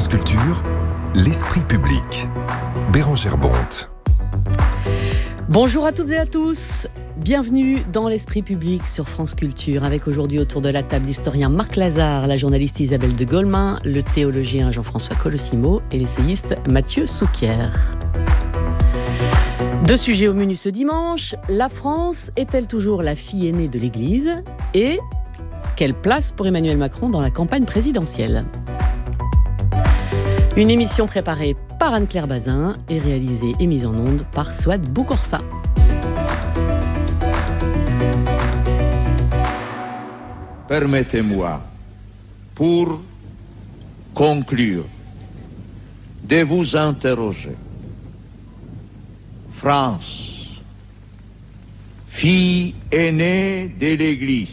France Culture, l'esprit public. Bérangère Bonte. Bonjour à toutes et à tous. Bienvenue dans l'Esprit public sur France Culture, avec aujourd'hui autour de la table l'historien Marc Lazare, la journaliste Isabelle de Golemin, le théologien Jean-François Colosimo et l'essayiste Mathieu Souquier. Deux sujets au menu ce dimanche. La France est-elle toujours la fille aînée de l'Église ? Et quelle place pour Emmanuel Macron dans la campagne présidentielle ? Une émission préparée par Anne-Claire Bazin et réalisée et mise en onde par Souad Boukorsa. Permettez-moi, pour conclure, de vous interroger. France, fille aînée de l'Église,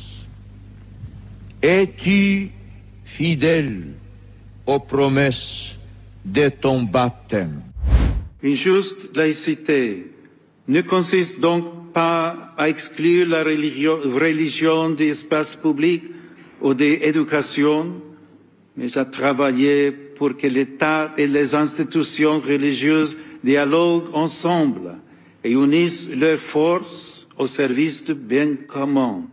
es-tu fidèle aux promesses de ton baptême? Une juste laïcité ne consiste donc pas à exclure la religion des espaces publics ou des éducations, mais à travailler pour que l'État et les institutions religieuses dialoguent ensemble et unissent leurs forces au service du bien commun.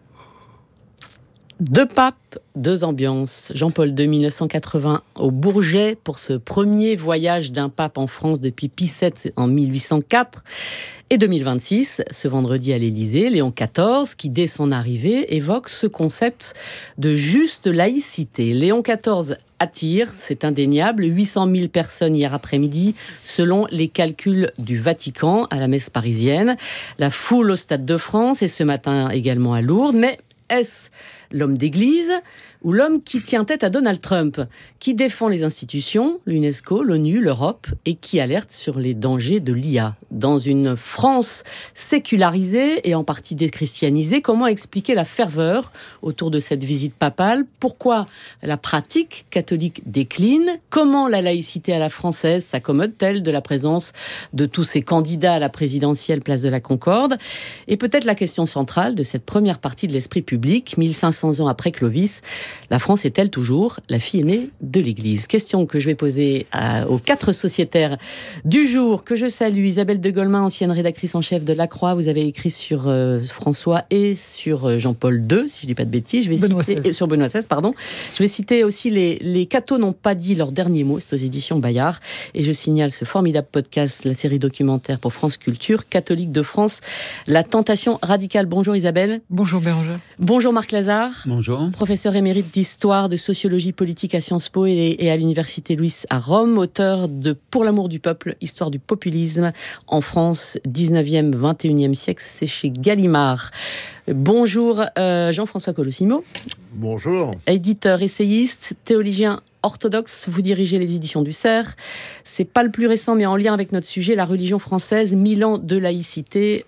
Deux papes, deux ambiances. Jean-Paul II, 1980, au Bourget, pour ce premier voyage d'un pape en France depuis Pie VII en 1804. Et 2026, ce vendredi à l'Élysée, Léon XIV, qui dès son arrivée évoque ce concept de juste laïcité. Léon XIV attire, c'est indéniable, 800 000 personnes hier après-midi, selon les calculs du Vatican, à la messe parisienne. La foule au Stade de France et ce matin également à Lourdes. Mais est-ce l'homme d'église ou l'homme qui tient tête à Donald Trump, qui défend les institutions, l'UNESCO, l'ONU, l'Europe, et qui alerte sur les dangers de l'IA ? Dans une France sécularisée et en partie déchristianisée, comment expliquer la ferveur autour de cette visite papale ? Pourquoi la pratique catholique décline ? Comment la laïcité à la française s'accommode-t-elle de la présence de tous ces candidats à la présidentielle place de la Concorde ? Et peut-être la question centrale de cette première partie de l'esprit public, 1500 ans après Clovis, la France est-elle toujours la fille aînée de l'Église ? Question que je vais poser aux quatre sociétaires du jour, que je salue. Isabelle de Golemin, ancienne rédactrice en chef de La Croix. Vous avez écrit sur François et sur Jean-Paul II, si je ne dis pas de bêtises. Sur Benoît XVI, pardon. Je vais citer aussi les cathos n'ont pas dit leur dernier mot. C'est aux éditions Bayard. Et je signale ce formidable podcast, la série documentaire pour France Culture, Catholique de France, la tentation radicale. Bonjour Isabelle. Bonjour Bérangère. Bonjour Marc Lazare. Bonjour. Professeur émérite d'histoire, de sociologie politique à Sciences Po et à l'université Louis à Rome, auteur de Pour l'amour du peuple, histoire du populisme en France, 19e, 21e siècle, c'est chez Gallimard. Bonjour Jean-François Colosimo. Bonjour. Éditeur, essayiste, théologien orthodoxe, vous dirigez les éditions du Cerf. C'est pas le plus récent, mais en lien avec notre sujet, la religion française, 1000 ans de laïcité,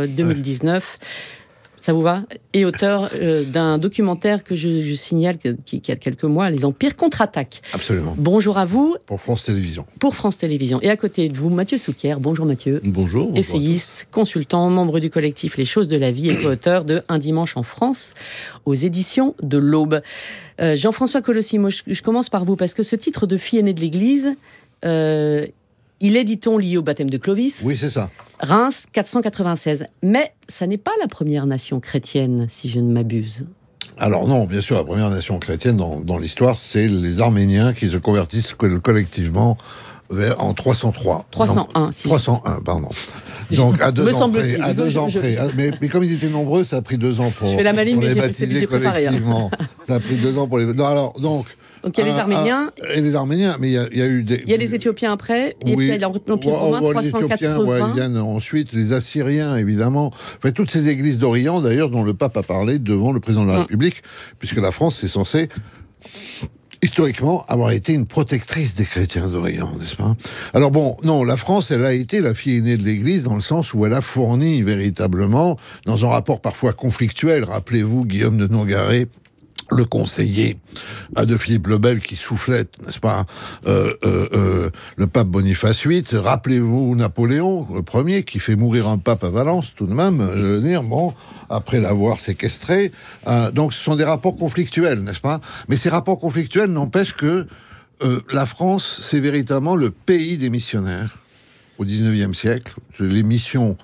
2019. Ça vous va ? Et auteur d'un documentaire que je signale qui a quelques mois, Les Empires contre-attaquent. Absolument. Bonjour à vous. Pour France Télévisions. Pour France Télévisions. Et à côté de vous, Mathieu Souquier. Bonjour Mathieu. Bonjour. Essayiste, consultant, membre du collectif Les Choses de la Vie et co-auteur de Un dimanche en France aux éditions de l'Aube. Jean-François Colosimo, je commence par vous parce que ce titre de fille aînée de l'Église, il est, dit-on, lié au baptême de Clovis. Oui, c'est ça. Reims, 496. Mais ça n'est pas la première nation chrétienne, si je ne m'abuse. Alors non, bien sûr, la première nation chrétienne dans l'histoire, c'est les Arméniens qui se convertissent collectivement en 303. 301, si. 301, pardon. Donc à 2 ans près. Mais comme ils étaient nombreux, ça a pris 2 ans pour les baptiser collectivement. Ça a pris 2 ans pour les... Non, alors, donc il y a les Arméniens. Et les Arméniens, mais il y a eu des... Il y a les Éthiopiens après, et puis il y a l'Empire romain, 380. Les Éthiopiens, ils viennent ensuite, les Assyriens, évidemment. Enfin, toutes ces églises d'Orient, d'ailleurs, dont le pape a parlé devant le président de la République, puisque la France, c'est censé... historiquement, avoir été une protectrice des chrétiens d'Orient, n'est-ce pas ? Alors bon, non, la France, elle a été la fille aînée de l'Église dans le sens où elle a fourni véritablement, dans un rapport parfois conflictuel, rappelez-vous Guillaume de Nogaret, le conseiller de Philippe le Bel qui soufflait, n'est-ce pas, le pape Boniface VIII. Rappelez-vous Napoléon, le premier, qui fait mourir un pape à Valence, tout de même, je veux dire, bon, après l'avoir séquestré. Donc ce sont des rapports conflictuels, n'est-ce pas ? Mais ces rapports conflictuels n'empêchent que La France, c'est véritablement le pays des missionnaires au XIXe siècle. Les missions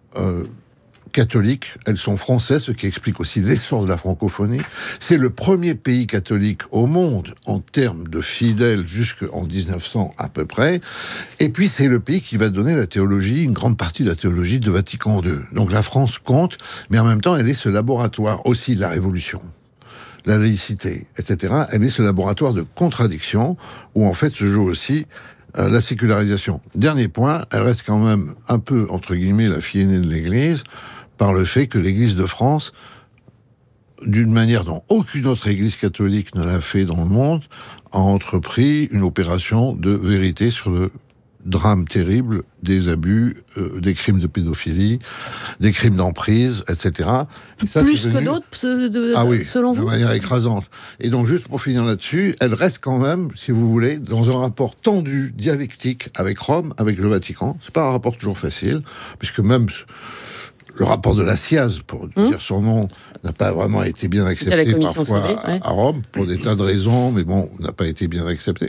catholiques, elles sont françaises, ce qui explique aussi l'essor de la francophonie. C'est le premier pays catholique au monde en termes de fidèles jusqu'en 1900 à peu près. Et puis c'est le pays qui va donner la théologie, une grande partie de la théologie de Vatican II. Donc la France compte, mais en même temps elle est ce laboratoire aussi de la Révolution. La laïcité, etc. Elle est ce laboratoire de contradiction où en fait se joue aussi la sécularisation. Dernier point, elle reste quand même un peu, entre guillemets, la fille aînée de l'Église, par le fait que l'Église de France, d'une manière dont aucune autre Église catholique ne l'a fait dans le monde, a entrepris une opération de vérité sur le drame terrible des abus, des crimes de pédophilie, des crimes d'emprise, etc. Et ça, plus que d'autres, selon vous ? De manière écrasante. Et donc, juste pour finir là-dessus, elle reste quand même, si vous voulez, dans un rapport tendu, dialectique, avec Rome, avec le Vatican. C'est pas un rapport toujours facile, puisque même le rapport de la SIAZ, pour dire son nom, n'a pas vraiment été bien accepté parfois à Rome, pour des tas de raisons, mais bon, n'a pas été bien accepté.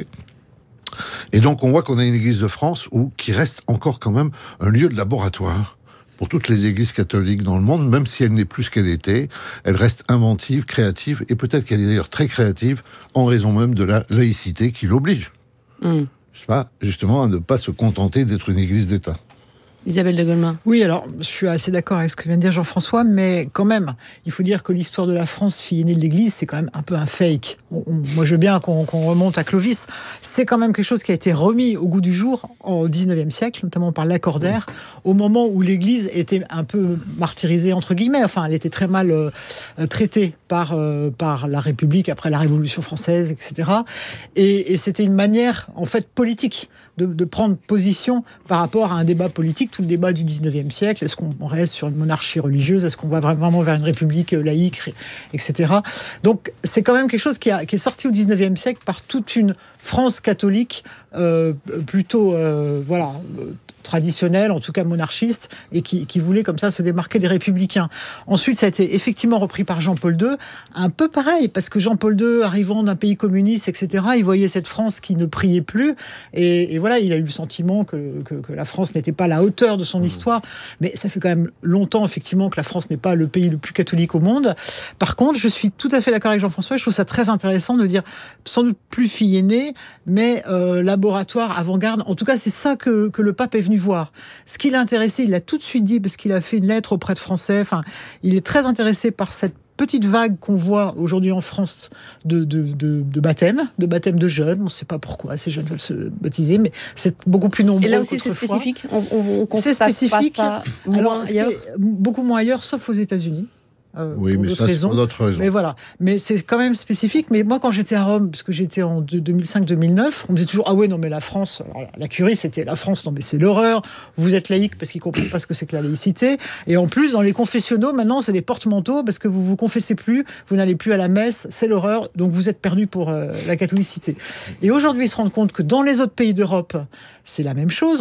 Et donc, on voit qu'on a une Église de France qui reste encore quand même un lieu de laboratoire pour toutes les églises catholiques dans le monde, même si elle n'est plus ce qu'elle était. Elle reste inventive, créative, et peut-être qu'elle est d'ailleurs très créative en raison même de la laïcité qui l'oblige. Je sais pas, justement, à ne pas se contenter d'être une Église d'État. Isabelle de Golemin. Oui, alors, je suis assez d'accord avec ce que vient de dire Jean-François, mais quand même, il faut dire que l'histoire de la France, fille aînée de l'Église, c'est quand même un peu un fake. Moi, je veux bien qu'on remonte à Clovis. C'est quand même quelque chose qui a été remis au goût du jour au XIXe siècle, notamment par Lacordaire, au moment où l'Église était un peu martyrisée, entre guillemets. Enfin, elle était très mal traitée par la République après la Révolution française, etc. Et c'était une manière, en fait, politique de prendre position par rapport à un débat politique, tout le débat du 19e siècle. Est-ce qu'on reste sur une monarchie religieuse ? Est-ce qu'on va vraiment vers une république laïque, etc. Donc, c'est quand même quelque chose qui est sorti au 19e siècle par toute une France catholique plutôt traditionnelle, en tout cas monarchiste, et qui voulait comme ça se démarquer des républicains. Ensuite, ça a été effectivement repris par Jean-Paul II, un peu pareil, parce que Jean-Paul II, arrivant d'un pays communiste, etc., il voyait cette France qui ne priait plus, et voilà, il a eu le sentiment que la France n'était pas à la hauteur de son histoire, mais ça fait quand même longtemps, effectivement, que la France n'est pas le pays le plus catholique au monde. Par contre, je suis tout à fait d'accord avec Jean-François, je trouve ça très intéressant de dire, sans doute plus fille aînée, mais laboratoire, avant-garde. En tout cas, c'est ça que le pape est venu voir. Ce qui l'a intéressé, il l'a tout de suite dit, parce qu'il a fait une lettre aux prêtres français. Enfin, il est très intéressé par cette petite vague qu'on voit aujourd'hui en France de baptême de jeunes. On ne sait pas pourquoi ces jeunes veulent se baptiser, mais c'est beaucoup plus nombreux. Et là aussi, c'est spécifique. C'est spécifique. Ça beaucoup moins ailleurs, sauf aux États-Unis. Oui, mais ça, c'est pour d'autres raisons. Mais voilà. Mais c'est quand même spécifique. Mais moi, quand j'étais à Rome, parce que j'étais en 2005-2009, on me disait toujours, ah ouais, non, mais la France, alors, la curie, c'était la France, non, mais c'est l'horreur. Vous êtes laïque parce qu'ils comprennent pas ce que c'est que la laïcité. Et en plus, dans les confessionnaux, maintenant, c'est des porte-manteaux parce que vous vous confessez plus, vous n'allez plus à la messe, c'est l'horreur. Donc, vous êtes perdu pour la catholicité. Et aujourd'hui, ils se rendent compte que dans les autres pays d'Europe, c'est la même chose,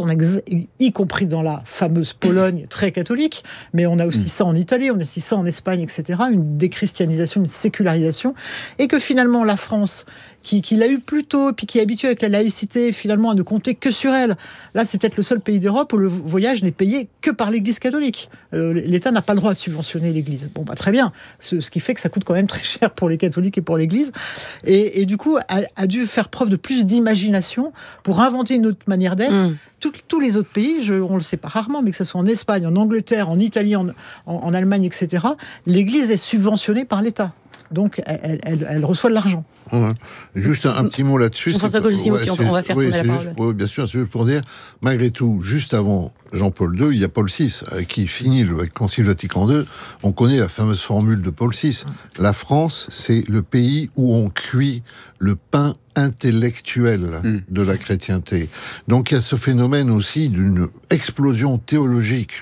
y compris dans la fameuse Pologne très catholique, mais on a aussi ça en Italie, on a aussi ça en Espagne, etc., une déchristianisation, une sécularisation, et que finalement la France, qui l'a eu plus tôt, puis qui est habituée avec la laïcité, finalement à ne compter que sur elle, là c'est peut-être le seul pays d'Europe où le voyage n'est payé que par l'Église catholique. L'État n'a pas le droit de subventionner l'Église. Bon, très bien, ce qui fait que ça coûte quand même très cher pour les catholiques et pour l'Église, et du coup a dû faire preuve de plus d'imagination pour inventer une autre manière d'être. Tous les autres pays, on le sait pas rarement, mais que ce soit en Espagne, en Angleterre, en Italie, en Allemagne, etc., l'Église est subventionnée par l'État. Donc, elle reçoit de l'argent. Ouais. Juste un petit mot là-dessus. On va faire tourner la parole. Oui, bien sûr, c'est juste pour dire, malgré tout, juste avant Jean-Paul II, il y a Paul VI, qui finit le Concile Vatican II. On connaît la fameuse formule de Paul VI. La France, c'est le pays où on cuit le pain intellectuel de la chrétienté. Donc, il y a ce phénomène aussi d'une explosion théologique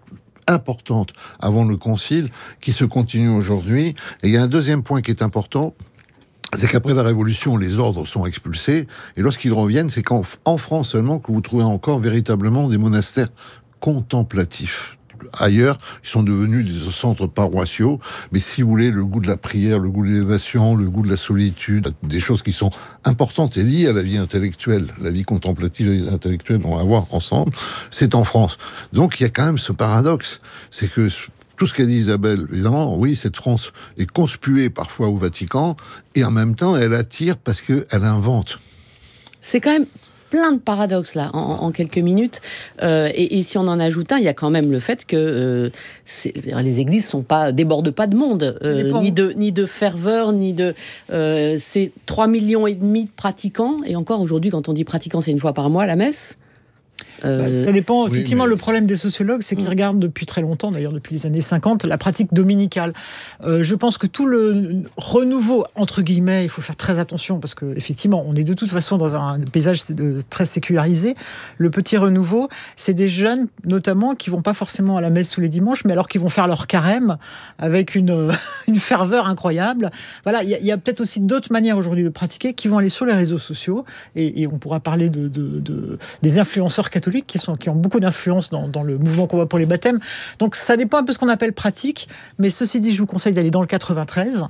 importante avant le Concile, qui se continue aujourd'hui. Et il y a un deuxième point qui est important, c'est qu'après la Révolution, les ordres sont expulsés, et lorsqu'ils reviennent, c'est qu'en France seulement que vous trouvez encore véritablement des monastères contemplatifs, ailleurs, ils sont devenus des centres paroissiaux. Mais si vous voulez, le goût de la prière, le goût de l'élévation, le goût de la solitude, des choses qui sont importantes et liées à la vie intellectuelle, la vie contemplative et intellectuelle qu'on va avoir ensemble, c'est en France. Donc il y a quand même ce paradoxe, c'est que tout ce qu'a dit Isabelle, évidemment, oui, cette France est conspuée parfois au Vatican, et en même temps, elle attire parce qu'elle invente. C'est quand même plein de paradoxes là en quelques minutes, et si on en ajoute un, il y a quand même le fait que les églises débordent pas de monde, ni de ferveur, ni de c'est 3,5 millions de pratiquants, et encore aujourd'hui, quand on dit pratiquants, c'est une fois par mois la messe. Ça dépend. Effectivement, le problème des sociologues, c'est qu'ils regardent depuis très longtemps, d'ailleurs depuis les années 50, la pratique dominicale. Je pense que tout le renouveau, entre guillemets, il faut faire très attention, parce qu'effectivement, on est de toute façon dans un paysage très sécularisé. Le petit renouveau, c'est des jeunes, notamment, qui vont pas forcément à la messe tous les dimanches, mais alors qui vont faire leur carême avec une ferveur incroyable. Voilà, il y a peut-être aussi d'autres manières aujourd'hui de pratiquer, qui vont aller sur les réseaux sociaux, et on pourra parler des influenceurs catholiques qui ont beaucoup d'influence dans le mouvement qu'on voit pour les baptêmes. Donc ça dépend un peu de ce qu'on appelle pratique, mais ceci dit, je vous conseille d'aller dans le 93.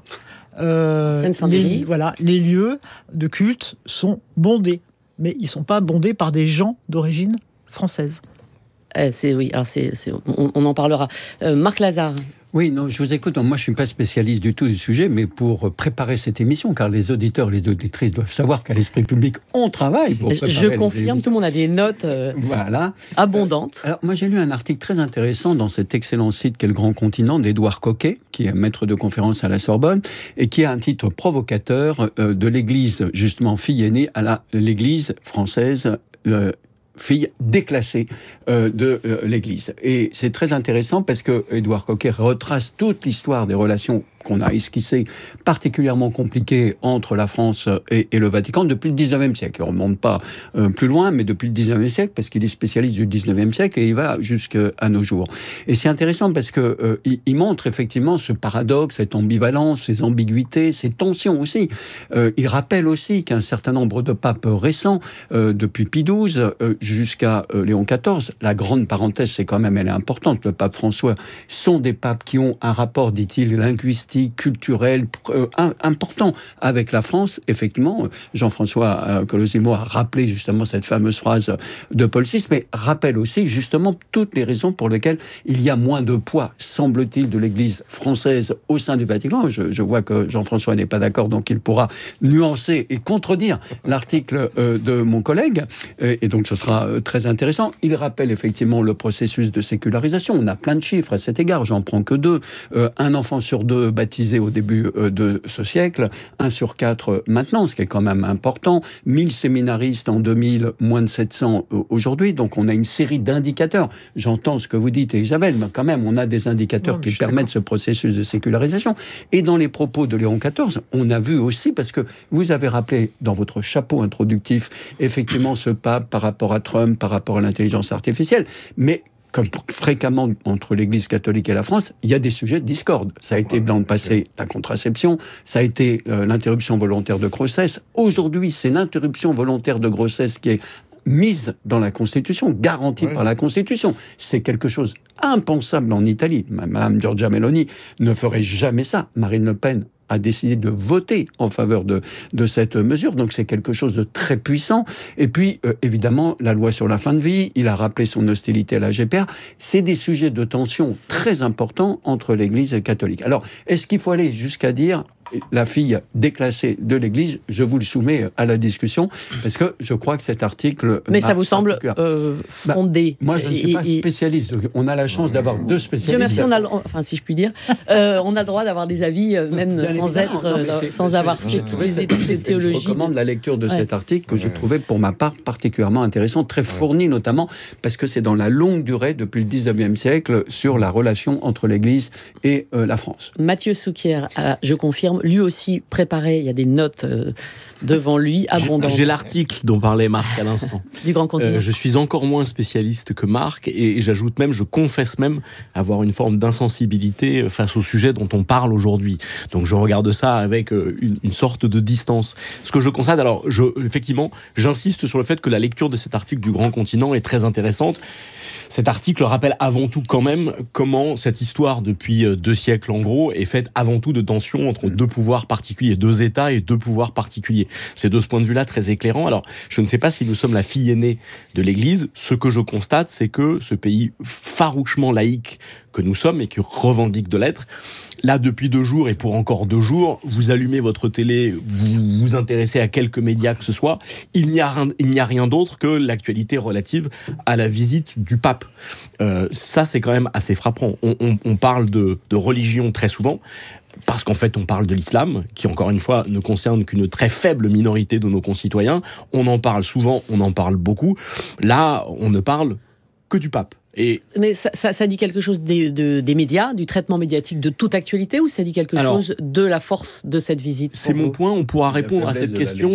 Les lieux de culte sont bondés, mais ils ne sont pas bondés par des gens d'origine française. On en parlera. Marc Lazare. Oui, non, je vous écoute. Moi, je ne suis pas spécialiste du tout du sujet, mais pour préparer cette émission, car les auditeurs et les auditrices doivent savoir qu'à l'Esprit public, on travaille pour préparer. Je confirme, tout le monde a des notes abondantes. Alors, moi, j'ai lu un article très intéressant dans cet excellent site qu'est Le Grand Continent d'Édouard Coquet, qui est maître de conférence à la Sorbonne, et qui a un titre provocateur de l'Église, justement, fille aînée à l'Église française, fille déclassée de l'Église. Et c'est très intéressant parce que Édouard Coquet retrace toute l'histoire des relations qu'on a esquissées, particulièrement compliquées entre la France et le Vatican depuis le 19e siècle. Il ne remonte pas plus loin, mais depuis le 19e siècle, parce qu'il est spécialiste du 19e siècle et il va jusqu'à nos jours. Et c'est intéressant parce que il montre effectivement ce paradoxe, cette ambivalence, ces ambiguïtés, ces tensions aussi. Il rappelle aussi qu'un certain nombre de papes récents, depuis Pie XII jusqu'à Léon XIV, la grande parenthèse, c'est quand même, elle est importante, le pape François, sont des papes qui ont un rapport, dit-il, linguistique, culturel important avec la France. Effectivement, Jean-François Colosimo a rappelé justement cette fameuse phrase de Paul VI, mais rappelle aussi justement toutes les raisons pour lesquelles il y a moins de poids, semble-t-il, de l'Église française au sein du Vatican. Je vois que Jean-François n'est pas d'accord, donc il pourra nuancer et contredire l'article de mon collègue, et donc ce sera très intéressant. Il rappelle effectivement le processus de sécularisation. On a plein de chiffres à cet égard, j'en prends que 2. Un enfant sur 2 baptisé au début de ce siècle, 1 sur 4 maintenant, ce qui est quand même important. 1000 séminaristes en 2000, moins de 700 aujourd'hui, donc on a une série d'indicateurs. J'entends ce que vous dites, Isabelle, mais quand même, on a des indicateurs qui permettent ce processus de sécularisation. Et dans les propos de Léon XIV, on a vu aussi, parce que vous avez rappelé dans votre chapeau introductif, effectivement, ce pape par rapport à Trump, par rapport à l'intelligence artificielle, mais comme fréquemment entre l'Église catholique et la France, il y a des sujets de discorde. Ça a été dans le passé la contraception, ça a été l'interruption volontaire de grossesse. Aujourd'hui, c'est l'interruption volontaire de grossesse qui est mise dans la Constitution, garantie par la Constitution. C'est quelque chose impensable en Italie. Madame Giorgia Meloni ne ferait jamais ça. Marine Le Pen a décidé de voter en faveur de cette mesure. Donc c'est quelque chose de très puissant. Et puis, évidemment, la loi sur la fin de vie, il a rappelé son hostilité à la GPR. C'est des sujets de tension très importants entre l'Église catholique. Alors, est-ce qu'il faut aller jusqu'à dire la fille déclassée de l'Église? Je vous le soumets à la discussion, parce que je crois que cet article... Mais ça vous semble fondé? Moi, je ne suis pas spécialiste. On a la chance d'avoir 2 spécialistes. Dieu merci, enfin, si je puis dire, on a le droit d'avoir des avis, même sans avoir fait toutes les études de théologie. Je recommande la lecture de cet article que je trouvais, pour ma part, particulièrement intéressant, très fourni notamment, parce que c'est dans la longue durée, depuis le 19e siècle, sur la relation entre l'Église et la France. Mathieu Souquier, je confirme, lui aussi préparé, il y a des notes devant lui, abondantes. J'ai l'article dont parlait Marc à l'instant. Du Grand Continent. Je suis encore moins spécialiste que Marc, et j'ajoute même, je confesse même avoir une forme d'insensibilité face au sujet dont on parle aujourd'hui. Donc je regarde ça avec une sorte de distance. Ce que je constate, alors effectivement, j'insiste sur le fait que la lecture de cet article du Grand Continent est très intéressante. Cet article rappelle avant tout quand même comment cette histoire depuis 2 siècles en gros est faite avant tout de tensions entre 2 pouvoirs particuliers, 2 États et 2 pouvoirs particuliers. C'est de ce point de vue-là très éclairant. Alors je ne sais pas si nous sommes la fille aînée de l'Église. Ce que je constate, c'est que ce pays farouchement laïque que nous sommes et qui revendique de l'être, là, depuis 2 jours et pour encore 2 jours, vous allumez votre télé, vous vous intéressez à quelques médias que ce soit, il n'y a rien d'autre que l'actualité relative à la visite du pape. Ça, c'est quand même assez frappant. On parle de religion très souvent, parce qu'en fait, on parle de l'islam, qui, encore une fois, ne concerne qu'une très faible minorité de nos concitoyens. On en parle souvent, on en parle beaucoup. Là, on ne parle que du pape. Mais ça dit quelque chose des médias, du traitement médiatique de toute actualité, ou ça dit quelque chose de la force de cette visite? C'est mon point. On pourra répondre à cette question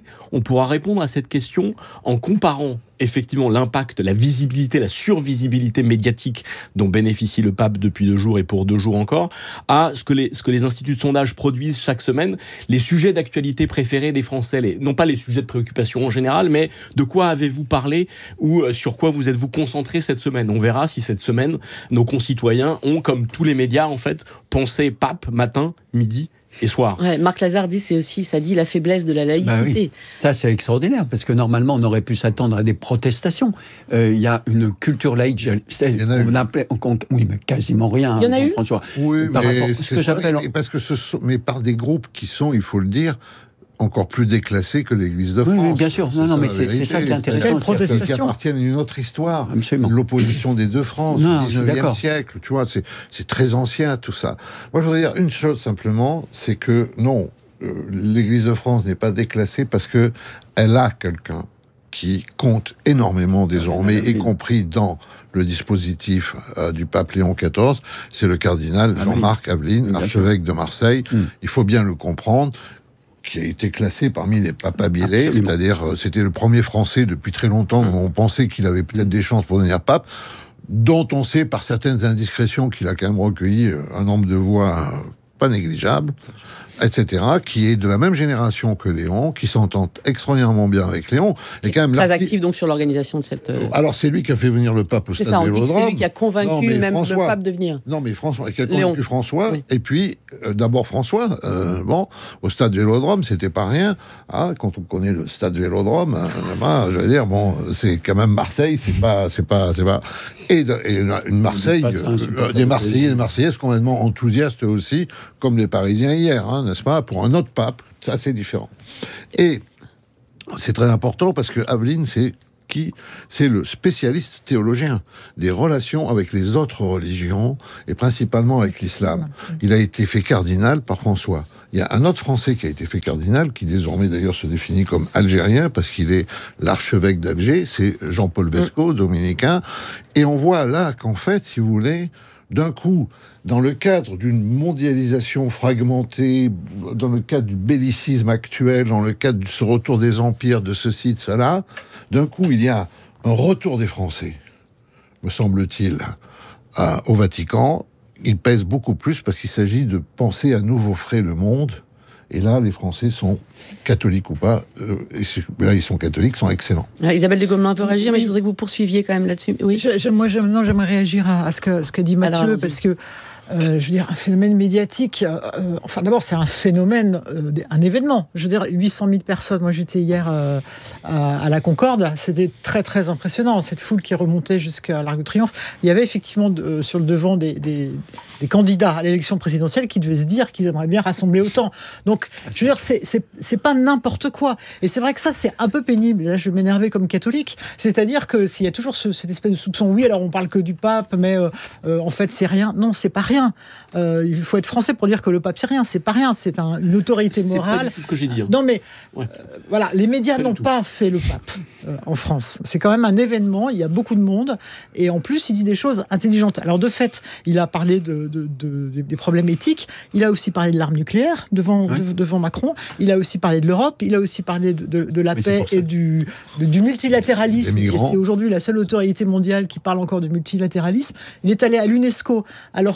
en comparant effectivement l'impact, la visibilité, la survisibilité médiatique dont bénéficie le pape depuis 2 jours et pour 2 jours encore, à ce que les instituts de sondage produisent chaque semaine, les sujets d'actualité préférés des Français, non pas les sujets de préoccupation en général, mais de quoi avez-vous parlé ou sur quoi vous êtes-vous concentré cette semaine. On verra si cette semaine, nos concitoyens ont, comme tous les médias en fait, pensé pape matin, midi et soir. Ouais, Marc Lazare dit, ça dit la faiblesse de la laïcité. Oui. Ça, c'est extraordinaire, parce que normalement, on aurait pu s'attendre à des protestations. Il y a une culture laïque, oui, mais quasiment rien. Il y en a eu. François. Oui, mais par des groupes qui sont, il faut le dire, encore plus déclassés que l'Église de France. Oui, bien sûr. Mais c'est ça qui est intéressant. Qui appartiennent à une autre histoire. Absolument. L'opposition des 2 Frances, au 19e siècle. Tu vois, c'est très ancien, tout ça. Moi, je voudrais dire une chose simplement, c'est que non, l'Église de France n'est pas déclassée parce que elle a quelqu'un qui compte énormément désormais, y compris dans le dispositif du pape Léon XIV, c'est le cardinal Jean-Marc Aveline, archevêque de Marseille. Il faut bien le comprendre, qui a été classé parmi les papabilés, c'est-à-dire c'était le premier Français depuis très longtemps où on pensait qu'il avait peut-être des chances pour devenir pape, dont on sait par certaines indiscrétions qu'il a quand même recueilli un nombre de voix pas négligeable, etc., qui est de la même génération que Léon, qui s'entend extraordinairement bien avec Léon. Et quand même très actif donc sur l'organisation de cette... Alors c'est lui qui a fait venir le pape au stade Vélodrome. C'est lui qui a convaincu même le pape de venir. Non mais François, qui a convaincu François, oui. Et puis d'abord François, au stade Vélodrome, c'était pas rien. Quand on connaît le stade Vélodrome, je veux dire, c'est quand même Marseille, c'est pas... Et une Marseille, des Marseillais et des Marseillaises complètement enthousiastes aussi, comme les Parisiens hier, n'est-ce pas, pour un autre pape, c'est assez différent. Et c'est très important parce que Aveline, c'est le spécialiste théologien des relations avec les autres religions et principalement avec l'islam. Il a été fait cardinal par François. Il y a un autre Français qui a été fait cardinal, qui désormais d'ailleurs se définit comme algérien parce qu'il est l'archevêque d'Alger, c'est Jean-Paul Vesco, dominicain. Et on voit là qu'en fait, si vous voulez, d'un coup, dans le cadre d'une mondialisation fragmentée, dans le cadre du bellicisme actuel, dans le cadre de ce retour des empires, de ceci, de cela, d'un coup, il y a un retour des Français, me semble-t-il, au Vatican. Il pèse beaucoup plus parce qu'il s'agit de penser à nouveau frais le monde. Et là, les Français sont catholiques ou pas. Là, ils sont catholiques, sont excellents. Isabelle de Gomelin veut réagir, mais je voudrais que vous poursuiviez quand même là-dessus. Oui. J'aimerais réagir à ce qu'a dit Mathieu, parce que je veux dire, un phénomène médiatique, d'abord, c'est un phénomène, un événement. Je veux dire, 800 000 personnes. Moi, j'étais hier à la Concorde. C'était très, très impressionnant. Cette foule qui remontait jusqu'à l'Arc de Triomphe. Il y avait effectivement sur le devant des candidats à l'élection présidentielle qui devaient se dire qu'ils aimeraient bien rassembler autant. Donc, je veux dire, c'est pas n'importe quoi. Et c'est vrai que ça, c'est un peu pénible. Là, je vais m'énerver comme catholique. C'est-à-dire que s'il y a toujours cette espèce de soupçon, oui, alors on parle que du pape, mais en fait, c'est rien. Non, c'est pas rien. Il faut être français pour dire que le pape, c'est rien. C'est pas rien. C'est une autorité morale. C'est pas tout ce que j'ai dit. Non, mais voilà, les médias n'ont pas fait le pape en France. C'est quand même un événement. Il y a beaucoup de monde. Et en plus, il dit des choses intelligentes. Alors, de fait, il a parlé des problèmes éthiques. Il a aussi parlé de l'arme nucléaire devant Macron. Il a aussi parlé de l'Europe. Il a aussi parlé de la paix et du multilatéralisme. Et c'est aujourd'hui la seule autorité mondiale qui parle encore de multilatéralisme. Il est allé à l'UNESCO, alors que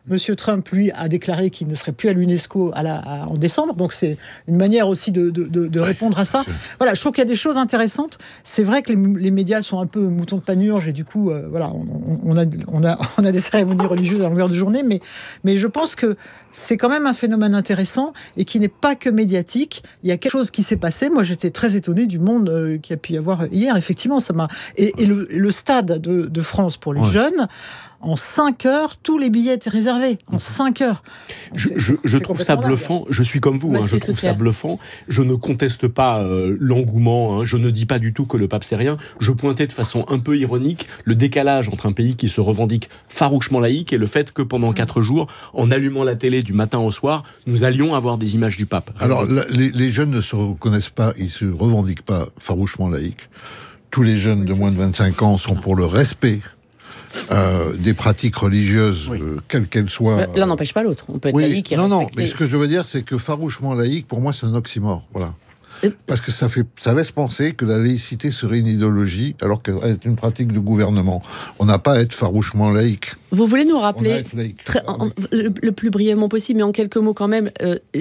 Monsieur Trump, lui, a déclaré qu'il ne serait plus à l'UNESCO en décembre. Donc c'est une manière aussi de répondre à ça. Voilà, je trouve qu'il y a des choses intéressantes. C'est vrai que les médias sont un peu moutons de panurge et du coup, voilà, on a des cérémonies religieuses à longueur de journée, mais je pense que c'est quand même un phénomène intéressant et qui n'est pas que médiatique. Il y a quelque chose qui s'est passé. Moi, j'étais très étonné du monde qu'il y a pu y avoir hier. Effectivement, ça m'a... Et le stade de France pour les jeunes, en 5 heures, tous les billets étaient réservés. En 5 heures. Je trouve ça bluffant. Je suis comme vous, je trouve ça bluffant. Je ne conteste pas l'engouement. Je ne dis pas du tout que le pape sait rien. Je pointais de façon un peu ironique le décalage entre un pays qui se revendique farouchement laïque et le fait que pendant 4 jours, en allumant la télé du matin au soir, nous allions avoir des images du pape. Alors, les jeunes ne se reconnaissent pas, ils ne se revendiquent pas farouchement laïques. Tous les jeunes de moins de 25 ans sont pour le respect des pratiques religieuses, quelles qu'elles soient. L'un n'empêche pas l'autre. On peut être laïque et Non, respecter. mais ce que je veux dire, c'est que farouchement laïque, pour moi, c'est un oxymore. Voilà. Parce que ça laisse penser que la laïcité serait une idéologie, alors qu'elle est une pratique de gouvernement. On n'a pas à être farouchement laïque. Vous voulez nous rappeler, le plus brièvement possible, mais en quelques mots quand même,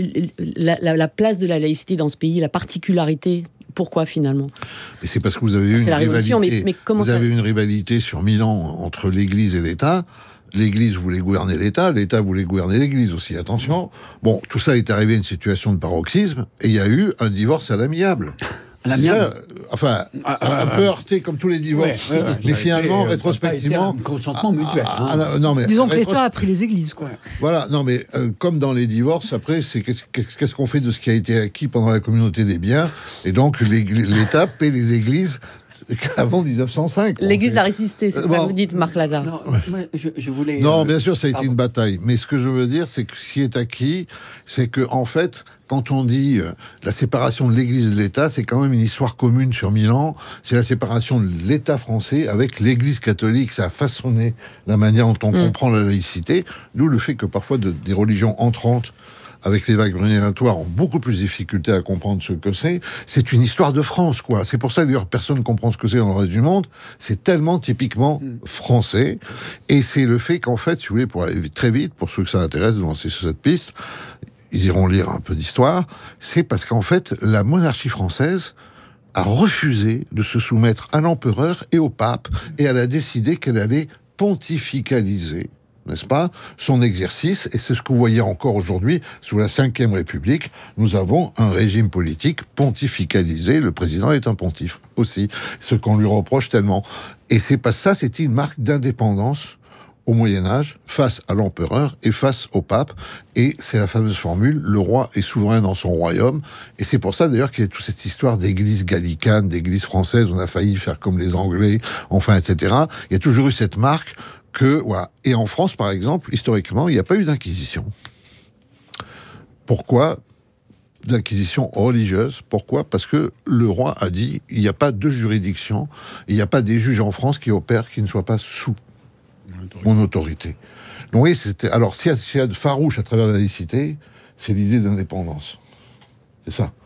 la place de la laïcité dans ce pays, la particularité? Pourquoi finalement? Mais c'est parce que vous avez eu une rivalité. Mais comment vous avez une rivalité sur 1000 ans entre l'Église et l'État. L'Église voulait gouverner l'État voulait gouverner l'Église aussi. Attention. Bon, tout ça est arrivé à une situation de paroxysme et il y a eu un divorce à l'amiable. Enfin, un peu heurté comme tous les divorces, mais finalement, rétrospectivement, un consentement mutuel. Non, mais disons que l'État a pris les églises, quoi. Voilà, non, mais comme dans les divorces, après, c'est qu'est-ce qu'on fait de ce qui a été acquis pendant la communauté des biens, et donc l'État paie les églises avant 1905. L'Église a résisté, c'est ça que vous dites, Marc Lazare. Non, je voulais... Non, bien sûr, ça a été une bataille. Mais ce que je veux dire, c'est que ce qui est acquis, c'est que, en fait, quand on dit la séparation de l'Église et de l'État, c'est quand même une histoire commune sur 1000 ans. C'est la séparation de l'État français avec l'Église catholique. Ça a façonné la manière dont on comprend la laïcité. D'où le fait que parfois des religions entrantes avec les vagues migratoires, ont beaucoup plus de difficultés à comprendre ce que c'est. C'est une histoire de France, quoi. C'est pour ça que d'ailleurs personne ne comprend ce que c'est dans le reste du monde. C'est tellement typiquement français. Et c'est le fait qu'en fait, si vous voulez, pour aller très vite, pour ceux que ça intéresse de lancer sur cette piste, ils iront lire un peu d'histoire. C'est parce qu'en fait, la monarchie française a refusé de se soumettre à l'empereur et au pape, et elle a décidé qu'elle allait pontificaliser, n'est-ce pas, son exercice, et c'est ce que vous voyez encore aujourd'hui, sous la Ve République, nous avons un régime politique pontificalisé, le président est un pontife aussi, ce qu'on lui reproche tellement. Et c'est pas ça, c'était une marque d'indépendance au Moyen-Âge, face à l'empereur et face au pape, et c'est la fameuse formule, le roi est souverain dans son royaume, et c'est pour ça d'ailleurs qu'il y a toute cette histoire d'église gallicane, d'église française, on a failli faire comme les Anglais, enfin, etc. Il y a toujours eu cette marque que, voilà. Et en France, par exemple, historiquement, il n'y a pas eu d'inquisition. Pourquoi d'inquisition religieuse? Pourquoi? Parce que le roi a dit, il n'y a pas de juridiction, il n'y a pas des juges en France qui opèrent qui ne soient pas sous mon autorité. Donc oui, c'était... Alors, s'il y a de farouche à travers la laïcité, c'est l'idée d'indépendance. C'est ça.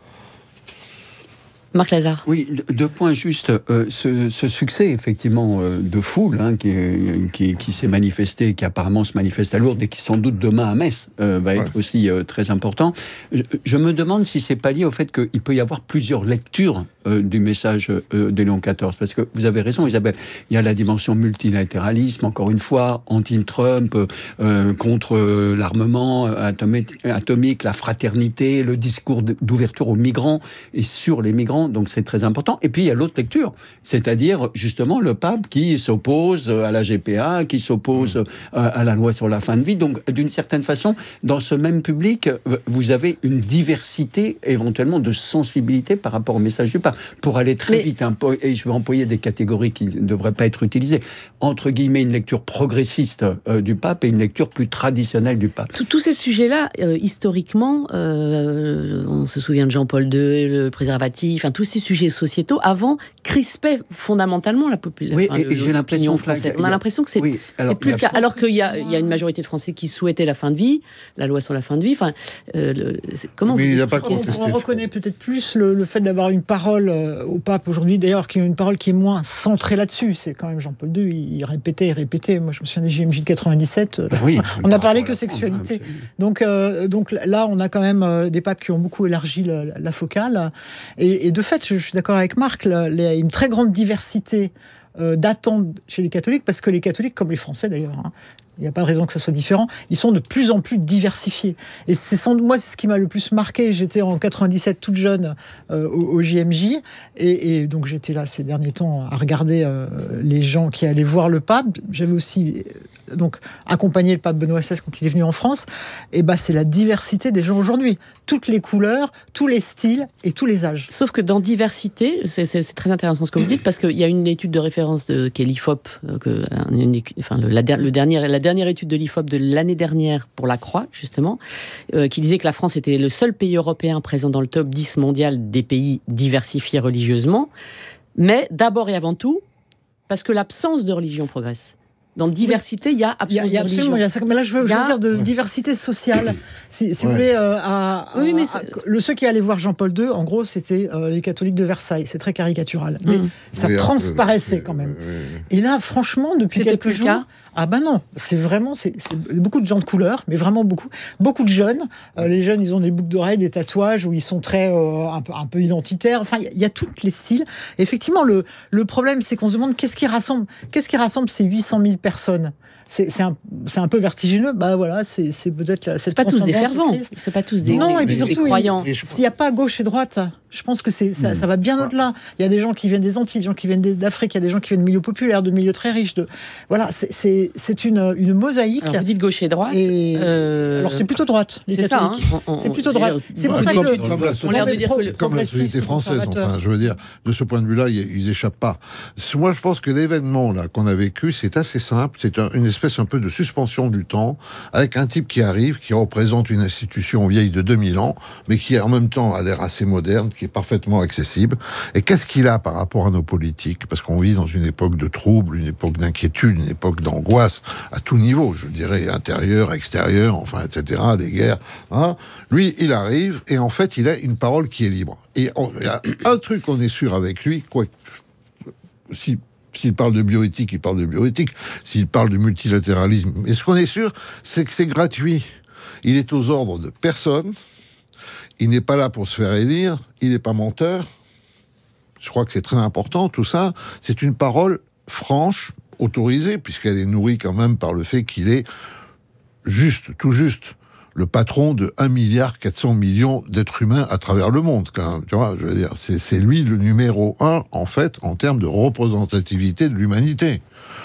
Marc Lazare. Oui, 2 points juste. Ce succès, effectivement, de foule, qui s'est manifesté, qui apparemment se manifeste à Lourdes et qui, sans doute, demain à Metz, va être aussi très important. Je me demande si c'est pas lié au fait qu'il peut y avoir plusieurs lectures du message de Léon XIV. Parce que vous avez raison, Isabelle, il y a la dimension multilatéralisme, encore une fois, anti-Trump, contre l'armement atomique, la fraternité, le discours d'ouverture aux migrants et sur les migrants. Donc c'est très important. Et puis il y a l'autre lecture, c'est-à-dire justement le pape qui s'oppose à la GPA, qui s'oppose à la loi sur la fin de vie. Donc d'une certaine façon, dans ce même public, vous avez une diversité éventuellement de sensibilité par rapport au message du pape. Pour aller très vite, et je vais employer des catégories qui ne devraient pas être utilisées, entre guillemets une lecture progressiste du pape et une lecture plus traditionnelle du pape. Tous ces sujets-là, historiquement, on se souvient de Jean-Paul II, le préservatif, tous ces sujets sociétaux, avant, crispaient fondamentalement la population. Oui, et j'ai l'impression française. On a l'impression que c'est plus le cas. Alors qu'il y a une majorité de Français qui souhaitaient la fin de vie, la loi sur la fin de vie. Comment vous expliquez ça? On reconnaît peut-être plus le fait d'avoir une parole parole au pape aujourd'hui, d'ailleurs, qui est une parole qui est moins centrée là-dessus. C'est quand même Jean-Paul II, il répétait. Moi, je me souviens des JMJ de 97. Oui, on n'a parlé que sexualité. Donc là, on a quand même des papes qui ont beaucoup élargi la focale. Et de fait, je suis d'accord avec Marc, il y a une très grande diversité d'attentes chez les catholiques, parce que les catholiques, comme les Français d'ailleurs, il n'y a pas de raison que ça soit différent, ils sont de plus en plus diversifiés. Et moi, c'est ce qui m'a le plus marqué. J'étais en 97 toute jeune au JMJ, et donc j'étais là ces derniers temps à regarder les gens qui allaient voir le pape. J'avais aussi donc accompagné le pape Benoît XVI quand il est venu en France. Et c'est la diversité des gens aujourd'hui. Toutes les couleurs, tous les styles et tous les âges. Sauf que dans diversité, c'est très intéressant ce que vous dites, parce qu'il y a une étude de référence qui est l'IFOP, la dernière étude de l'IFOP de l'année dernière pour la Croix, justement, qui disait que la France était le seul pays européen présent dans le top 10 mondial des pays diversifiés religieusement, mais d'abord et avant tout, parce que l'absence de religion progresse. Dans diversité, il y a absence de religion. Mais là, je veux dire de diversité sociale. Si vous voulez, ceux qui allaient voir Jean-Paul II, en gros, c'était les catholiques de Versailles. C'est très caricatural. Mais ça transparaissait quand même. Et là, franchement, depuis quelques jours... non, c'est beaucoup de gens de couleur, mais vraiment beaucoup. Beaucoup de jeunes. Les jeunes, ils ont des boucles d'oreilles, des tatouages, où ils sont très un peu identitaires. Enfin, il y a tous les styles. Et effectivement, le problème, c'est qu'on se demande qu'est-ce qui rassemble ces 800 000 personnes. C'est un peu vertigineux. C'est peut-être c'est pas tous des fervents. C'est pas tous des croyants. S'il n'y a pas gauche et droite, je pense que ça va bien au-delà. Il y a des gens qui viennent des Antilles, des gens qui viennent d'Afrique, il y a des gens qui viennent de milieux populaires, de milieux très riches. C'est une mosaïque. Alors vous dites gauche et droite. Alors c'est plutôt droite. C'est ça. C'est plutôt droite. C'est pour ça que comme la société française. Enfin, je veux dire, de ce point de vue-là, ils échappent pas. Moi, je pense que l'événement là qu'on a vécu, c'est assez simple. C'est une espèce un peu de suspension du temps, avec un type qui arrive, qui représente une institution vieille de 2000 ans, mais qui en même temps a l'air assez moderne, qui est parfaitement accessible. Et qu'est-ce qu'il a par rapport à nos politiques ? Parce qu'on vit dans une époque de troubles, une époque d'inquiétude, une époque d'angoisse, à tout niveau, je dirais, intérieur, extérieur, enfin, etc., des guerres. Lui, il arrive, et en fait, il a une parole qui est libre. Et il y a un truc qu'on est sûr avec lui, s'il parle de bioéthique, il parle de bioéthique. S'il parle de multilatéralisme. Mais ce qu'on est sûr, c'est que c'est gratuit. Il est aux ordres de personne. Il n'est pas là pour se faire élire. Il n'est pas menteur. Je crois que c'est très important, tout ça. C'est une parole franche, autorisée, puisqu'elle est nourrie quand même par le fait qu'il est tout juste, le patron de 1,4 milliard d'êtres humains à travers le monde, quand même. Tu vois, je veux dire, c'est lui le numéro 1, en fait, en termes de représentativité de l'humanité.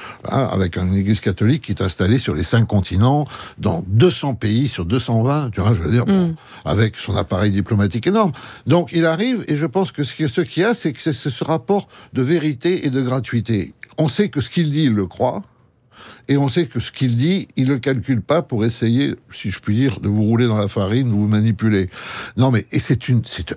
Avec une église catholique qui est installée sur les 5 continents, dans 200 pays sur 220, tu vois, je veux dire, avec son appareil diplomatique énorme. Donc, il arrive, et je pense que ce qu'il y a, c'est que c'est ce rapport de vérité et de gratuité. On sait que ce qu'il dit, il le croit. Et on sait que ce qu'il dit, il ne le calcule pas pour essayer, si je puis dire, de vous rouler dans la farine, de vous manipuler. Non, mais c'est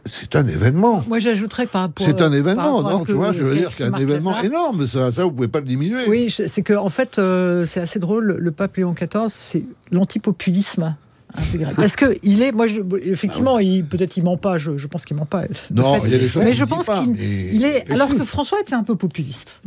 un événement. Moi, j'ajouterais par rapport... C'est un événement, non, tu vois, je veux dire, c'est un événement énorme, ça, vous ne pouvez pas le diminuer. Oui, c'est que, en fait, c'est assez drôle, le pape Léon XIV, c'est l'antipopulisme intégré. Parce que il est, effectivement, peut-être il ment pas. Je pense qu'il ment pas. Non, il y a des choses. Mais je pense qu'il est. Alors que François était un peu populiste.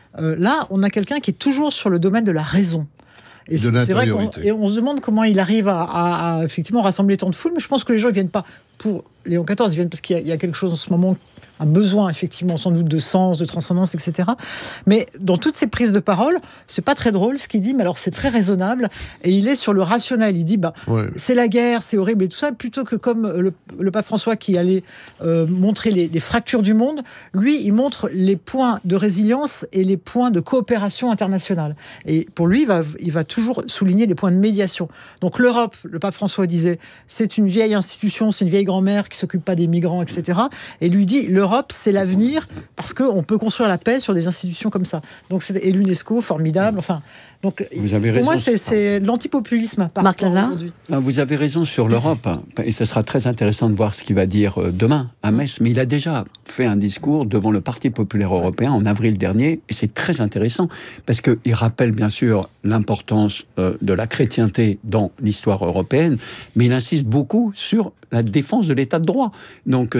Là, on a quelqu'un qui est toujours sur le domaine de la raison. Et de l'intériorité. Et on se demande comment il arrive à effectivement rassembler tant de foule. Mais je pense que les gens ne viennent pas pour Léon XIV, ils viennent parce qu'il y a quelque chose en ce moment, un besoin effectivement sans doute de sens, de transcendance, etc. Mais dans toutes ces prises de parole, c'est pas très drôle ce qu'il dit, mais alors c'est très raisonnable et il est sur le rationnel. Il dit c'est la guerre, c'est horrible et tout ça, plutôt que comme le pape François qui allait montrer les fractures du monde, lui il montre les points de résilience et les points de coopération internationale. Et pour lui, il va toujours souligner les points de médiation. Donc l'Europe, le pape François disait, c'est une vieille institution, c'est une vieille grand-mère qui s'occupe pas des migrants, etc. Et lui dit, l'Europe, c'est l'avenir, parce qu'on peut construire la paix sur des institutions comme ça. Donc, et l'UNESCO, formidable. Enfin, donc, vous avez pour raison. moi, c'est l'antipopulisme. Marc Lazare. Vous avez raison sur l'Europe, et ce sera très intéressant de voir ce qu'il va dire demain à Metz. Mais il a déjà fait un discours devant le Parti populaire européen en avril dernier, et c'est très intéressant, parce qu'il rappelle bien sûr l'importance de la chrétienté dans l'histoire européenne, mais il insiste beaucoup sur la défense de l'état de droit. Donc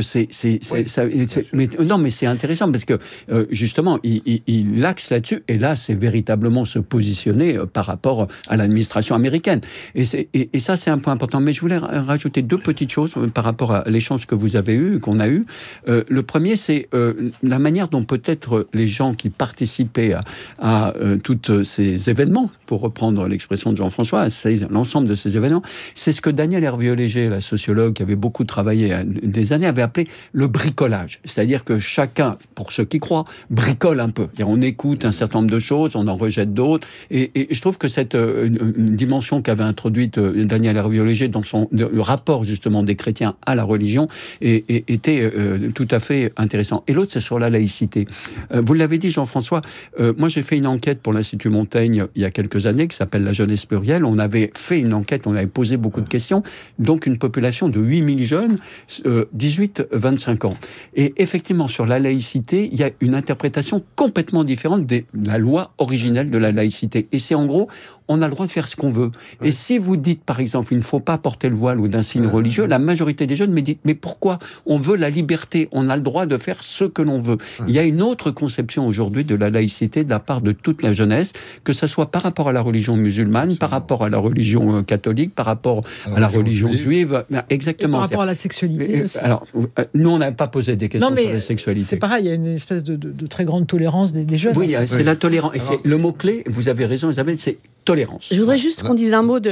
mais c'est intéressant parce que justement il axe là-dessus, et là c'est véritablement se positionner par rapport à l'administration américaine. Et ça c'est un point important. Mais je voulais rajouter deux petites choses par rapport à l'échange que vous avez eu, qu'on a eu. Le premier, c'est la manière dont peut-être les gens qui participaient à tous ces événements, pour reprendre l'expression de Jean-François, l'ensemble de ces événements, c'est ce que Daniel Hervieux-Léger, la sociologue qui avait beaucoup travaillé des années, avait appelé le bricolage. C'est-à-dire que chacun, pour ceux qui croient, bricole un peu. On écoute un certain nombre de choses, on en rejette d'autres. Et je trouve que cette une dimension qu'avait introduite Daniel Hervieux-Léger dans le rapport justement des chrétiens à la religion était tout à fait intéressant. Et l'autre, c'est sur la laïcité. Vous l'avez dit, Jean-François, moi j'ai fait une enquête pour l'Institut Montaigne il y a quelques années qui s'appelle La jeunesse plurielle. On avait fait une enquête, on avait posé beaucoup de questions, donc une population de 8000 jeunes, 18-25 ans. Et effectivement, sur la laïcité, il y a une interprétation complètement différente de la loi originelle de la laïcité. Et c'est en gros, on a le droit de faire ce qu'on veut. Et si vous dites, par exemple, il ne faut pas porter le voile ou d'un signe religieux, la majorité des jeunes me disent, mais pourquoi? On veut la liberté, on a le droit de faire ce que l'on veut. Il y a une autre conception aujourd'hui de la laïcité de la part de toute la jeunesse, que ce soit par rapport à la religion musulmane, par rapport à la religion catholique, par rapport à la religion juive. Exactement. Et par rapport à la sexualité aussi. Alors, nous, on n'a pas posé des questions sur la sexualité. C'est pareil, il y a une espèce de très grande tolérance des jeunes. Oui, c'est la tolérance. Et c'est le mot-clé, vous avez raison Isabelle, c'est tolérance. Je voudrais juste qu'on dise un mot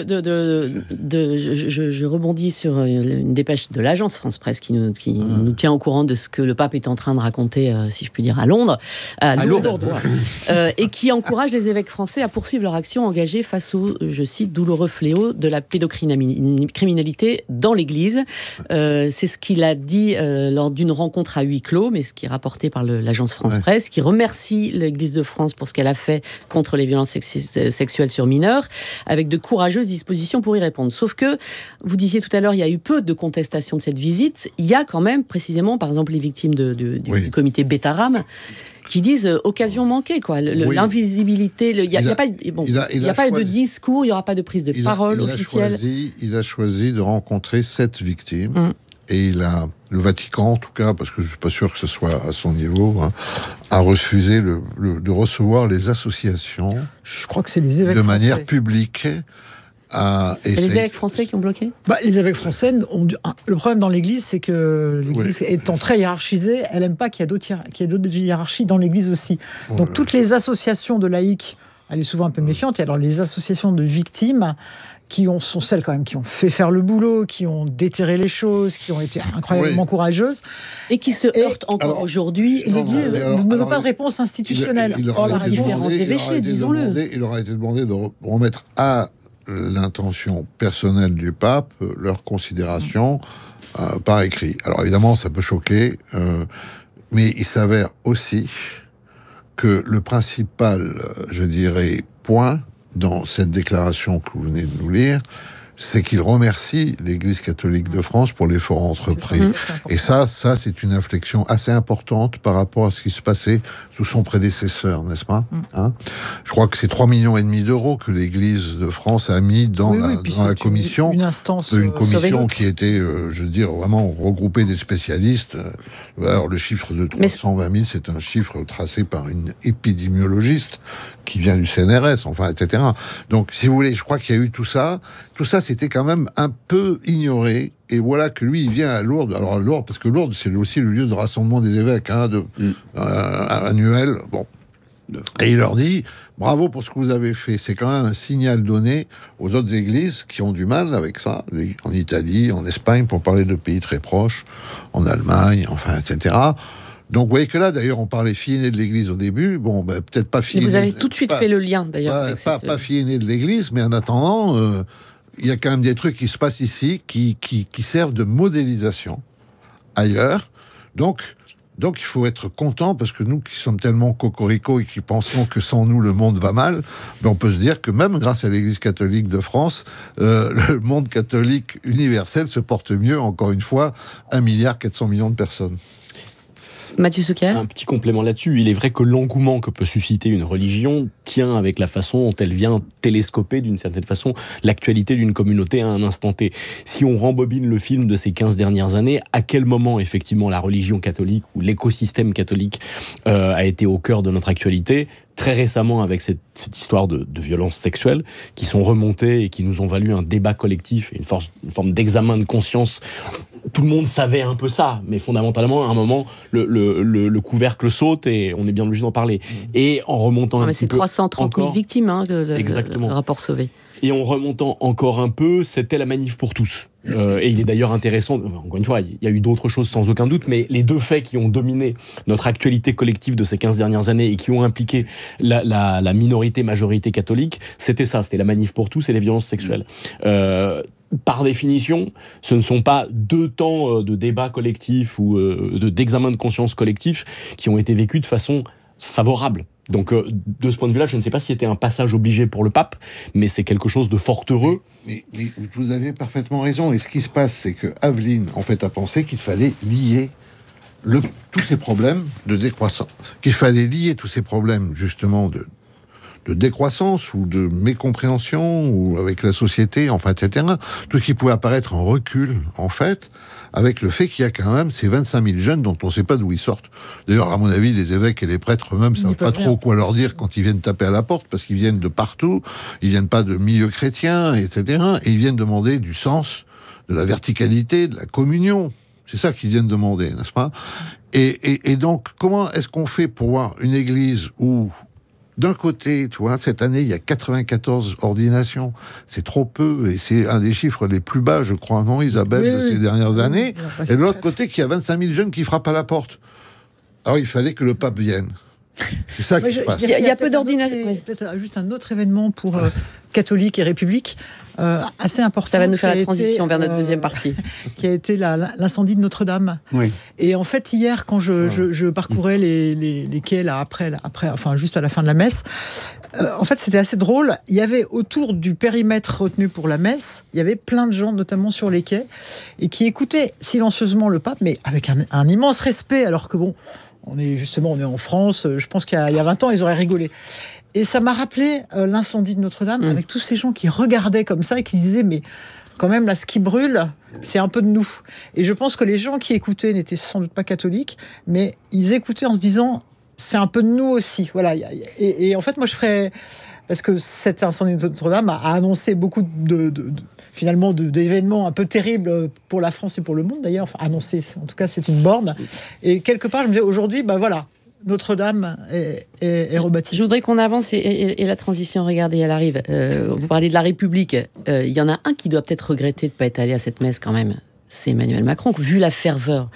je rebondis sur une dépêche de l'agence France Presse qui nous tient au courant de ce que le pape est en train de raconter, si je puis dire, à Londres, à Lourdes, et qui encourage les évêques français à poursuivre leur action engagée face au, je cite, douloureux fléau de la pédocriminalité dans l'Église. C'est ce qu'il a dit lors d'une rencontre à huis clos, mais ce qui est rapporté par l'agence France Presse, qui remercie l'Église de France pour ce qu'elle a fait contre les violences sexuelles sur mineurs, avec de courageuses dispositions pour y répondre. Sauf que, vous disiez tout à l'heure, il y a eu peu de contestation de cette visite. Il y a quand même, précisément, par exemple, les victimes du comité Betaram, qui disent occasion manquée, quoi. L'invisibilité, il n'y a pas de discours, il n'y aura pas de prise de parole officielle. Il a choisi de rencontrer 7 victimes. Et le Vatican, en tout cas, parce que je ne suis pas sûr que ce soit à son niveau, a refusé de recevoir les associations. Je crois que c'est les évêques de français. manière publique. Et les évêques français qui ont bloqué ? Les évêques français le problème dans l'Église, c'est que l'Église étant très hiérarchisée, elle n'aime pas qu'il y ait d'autres hiérarchies dans l'Église aussi. Donc toutes les associations de laïcs, elle est souvent un peu méfiante. Et alors les associations de victimes, sont celles quand même qui ont fait faire le boulot, qui ont déterré les choses, qui ont été incroyablement courageuses. Et qui se heurtent encore aujourd'hui. L'Église ne veut pas de réponse institutionnelle. Différents évêchés, disons-le. Il leur a été demandé de remettre à l'intention personnelle du pape leur considération par écrit. Alors évidemment, ça peut choquer, mais il s'avère aussi que le principal, je dirais, point dans cette déclaration que vous venez de nous lire, c'est qu'il remercie l'Église catholique de France pour l'effort entrepris. Et ça, c'est une inflexion assez importante par rapport à ce qui se passait sous son prédécesseur, n'est-ce pas ? Je crois que c'est 3,5 millions d'euros que l'Église de France a mis dans la commission. Une commission qui était, je veux dire, vraiment regroupée des spécialistes. Alors, le chiffre de 320 000, c'est un chiffre tracé par une épidémiologiste qui vient du CNRS, enfin, etc. Donc, si vous voulez, je crois qu'il y a eu tout ça. Tout ça, c'était quand même un peu ignoré. Et voilà que lui, il vient à Lourdes. Alors, Lourdes, parce que Lourdes, c'est aussi le lieu de rassemblement des évêques, annuel. Bon. Et il leur dit, bravo pour ce que vous avez fait. C'est quand même un signal donné aux autres églises qui ont du mal avec ça, en Italie, en Espagne, pour parler de pays très proches, en Allemagne, enfin, etc. Donc, vous voyez que là, d'ailleurs, on parlait fille aînée de l'Église au début. Bon, peut-être pas fille aînée. Vous avez tout de suite fait le lien, d'ailleurs. Pas fille aînée de l'Église, mais en attendant, il y a quand même des trucs qui se passent ici qui servent de modélisation ailleurs. Donc, il faut être content, parce que nous qui sommes tellement cocorico et qui pensons que sans nous, le monde va mal, on peut se dire que même grâce à l'Église catholique de France, le monde catholique universel se porte mieux, encore une fois, 1,4 milliard de personnes. Mathieu Souquet. Un petit complément là-dessus. Il est vrai que l'engouement que peut susciter une religion tient avec la façon dont elle vient télescoper, d'une certaine façon, l'actualité d'une communauté à un instant T. Si on rembobine le film de ces 15 dernières années, à quel moment, effectivement, la religion catholique ou l'écosystème catholique a été au cœur de notre actualité ? Très récemment, avec cette histoire de violences sexuelles qui sont remontées et qui nous ont valu un débat collectif et une forme d'examen de conscience. Tout le monde savait un peu ça, mais fondamentalement, à un moment, le couvercle saute et on est bien obligé d'en parler. Et en remontant un petit peu... C'est 330 000 victimes, Exactement. le rapport Sauvé. Et en remontant encore un peu, c'était la manif pour tous. Et il est d'ailleurs intéressant, encore une fois, il y a eu d'autres choses sans aucun doute, mais les deux faits qui ont dominé notre actualité collective de ces 15 dernières années et qui ont impliqué la minorité-majorité catholique, c'était ça, c'était la manif pour tous et les violences sexuelles. Par définition, ce ne sont pas 2 temps de débat collectif ou d'examen de conscience collectif qui ont été vécus de façon favorable. Donc, de ce point de vue-là, je ne sais pas si c'était un passage obligé pour le pape, mais c'est quelque chose de fort heureux. Mais vous avez parfaitement raison. Et ce qui se passe, c'est que Aveline, en fait, a pensé qu'il fallait lier tous ces problèmes de décroissance, justement, de décroissance ou de mécompréhension ou avec la société, enfin, etc. Tout ce qui pouvait apparaître en recul, en fait, avec le fait qu'il y a quand même ces 25 000 jeunes dont on ne sait pas d'où ils sortent. D'ailleurs, à mon avis, les évêques et les prêtres eux-mêmes ne savent pas trop quoi leur dire quand ils viennent taper à la porte, parce qu'ils viennent de partout, ils viennent pas de milieux chrétiens, etc. Et ils viennent demander du sens, de la verticalité, de la communion. C'est ça qu'ils viennent demander, n'est-ce pas ? Et donc, comment est-ce qu'on fait pour voir une église où, d'un côté, tu vois, cette année, il y a 94 ordinations. C'est trop peu, et c'est un des chiffres les plus bas, je crois, non, Isabelle, de ces dernières années. Et de l'autre côté, qu'il y a 25 000 jeunes qui frappent à la porte. Alors, il fallait que le pape vienne. C'est ça qui se passe. Il y a peu d'ordinations. Peut-être juste un autre événement pour catholique et république, assez important. Ça va nous faire la transition vers notre deuxième partie. Qui a été l'incendie de Notre-Dame. Oui. Et en fait, hier, quand je parcourais les quais, là, après, enfin, juste à la fin de la messe, en fait, c'était assez drôle. Il y avait autour du périmètre retenu pour la messe, il y avait plein de gens, notamment sur les quais, et qui écoutaient silencieusement le pape, mais avec un immense respect, alors que bon, on est en France, je pense qu'il y a 20 ans, ils auraient rigolé. Et ça m'a rappelé l'incendie de Notre-Dame, avec tous ces gens qui regardaient comme ça et qui se disaient, mais quand même, là, ce qui brûle, c'est un peu de nous. Et je pense que les gens qui écoutaient n'étaient sans doute pas catholiques, mais ils écoutaient en se disant, c'est un peu de nous aussi. Voilà. Et en fait, moi, je ferais... Parce que cet incendie de Notre-Dame a annoncé beaucoup finalement d'événements un peu terribles pour la France et pour le monde, d'ailleurs. Enfin, annoncé, en tout cas, c'est une borne. Et quelque part, je me disais, aujourd'hui, voilà, Notre-Dame est rebâtie. Je voudrais qu'on avance et la transition, regardez, elle arrive. Vous parlez de la République. Il y en a un qui doit peut-être regretter de ne pas être allé à cette messe quand même. C'est Emmanuel Macron, vu la ferveur.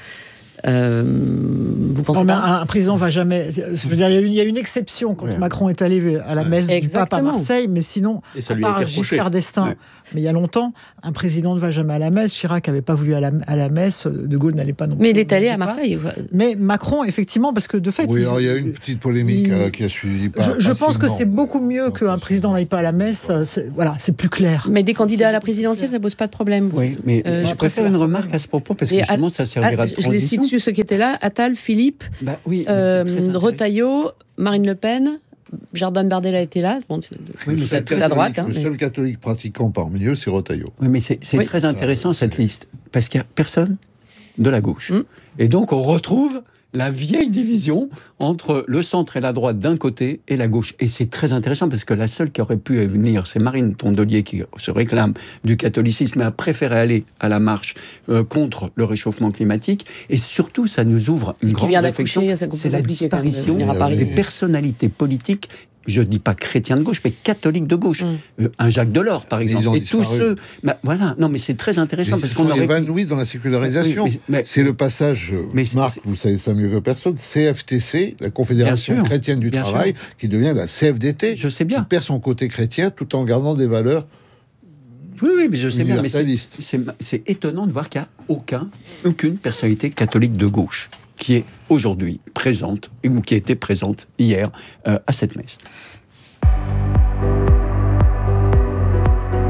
Vous pensez un président va jamais. Je veux dire, il y a une exception quand Macron est allé à la messe du pape à Marseille, mais sinon, à part Giscard d'Estaing, mais il y a longtemps, un président ne va jamais à la messe. Chirac n'avait pas voulu à la messe, De Gaulle n'allait pas non plus. Mais il est allé à Marseille. Mais Macron, effectivement, parce que de fait, oui, alors il y a eu une petite polémique qui a suivi. Je pense que c'est beaucoup mieux qu'un président n'aille pas à la messe. C'est plus clair. Mais des candidats à la présidentielle, ça pose pas de problème. Oui, mais je préfère une remarque à ce propos parce que justement, ça servira de transition. Je les cite ceux qui étaient là, Attal, Philippe, Retailleau, Marine Le Pen, Jordan Bardella était là. Bon, c'est tout à droite. Le seul catholique pratiquant parmi eux, c'est Retailleau. Oui, mais c'est très intéressant cette liste, parce qu'il n'y a personne de la gauche. Et donc on retrouve la vieille division entre le centre et la droite d'un côté et la gauche. Et c'est très intéressant parce que la seule qui aurait pu venir, c'est Marine Tondelier qui se réclame du catholicisme et a préféré aller à la marche contre le réchauffement climatique. Et surtout, ça nous ouvre une grande réflexion. C'est la disparition des personnalités politiques. Je ne dis pas chrétien de gauche, mais catholique de gauche. Un Jacques Delors, par exemple. Et tous ceux... voilà, non, mais c'est très intéressant. Parce qu'on aurait évanoui dans la sécularisation. C'est le passage, Marc, vous savez ça mieux que personne, CFTC, la Confédération chrétienne du travail, qui devient la CFDT, je sais bien. Qui perd son côté chrétien tout en gardant des valeurs. Oui, mais je sais bien. Mais c'est étonnant de voir qu'il n'y a aucune personnalité catholique de gauche qui est aujourd'hui présente, ou qui était présente hier à cette messe.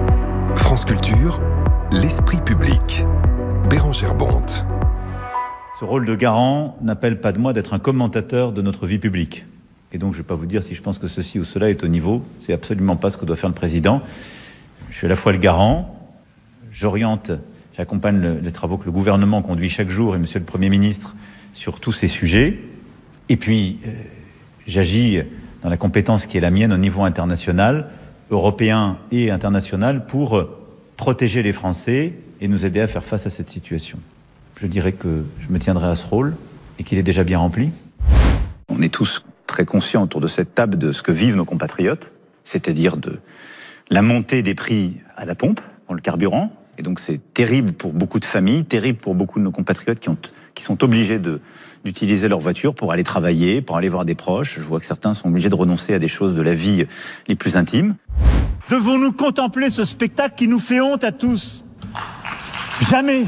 France Culture, l'esprit public. Bérangère Bonte. Ce rôle de garant n'appelle pas de moi d'être un commentateur de notre vie publique. Et donc je ne vais pas vous dire si je pense que ceci ou cela est au niveau. C'est absolument pas ce que doit faire le président. Je suis à la fois le garant, j'oriente, j'accompagne les travaux que le gouvernement conduit chaque jour et monsieur le Premier ministre sur tous ces sujets. Et puis j'agis dans la compétence qui est la mienne au niveau international, européen et international, pour protéger les Français et nous aider à faire face à cette situation. Je dirais que je me tiendrai à ce rôle et qu'il est déjà bien rempli. On est tous très conscients autour de cette table de ce que vivent nos compatriotes, c'est-à-dire de la montée des prix à la pompe, pour le carburant. Et donc c'est terrible pour beaucoup de familles, terrible pour beaucoup de nos compatriotes qui sont obligés d'utiliser leur voiture pour aller travailler, pour aller voir des proches. Je vois que certains sont obligés de renoncer à des choses de la vie les plus intimes. Devons-nous contempler ce spectacle qui nous fait honte à tous ? Jamais.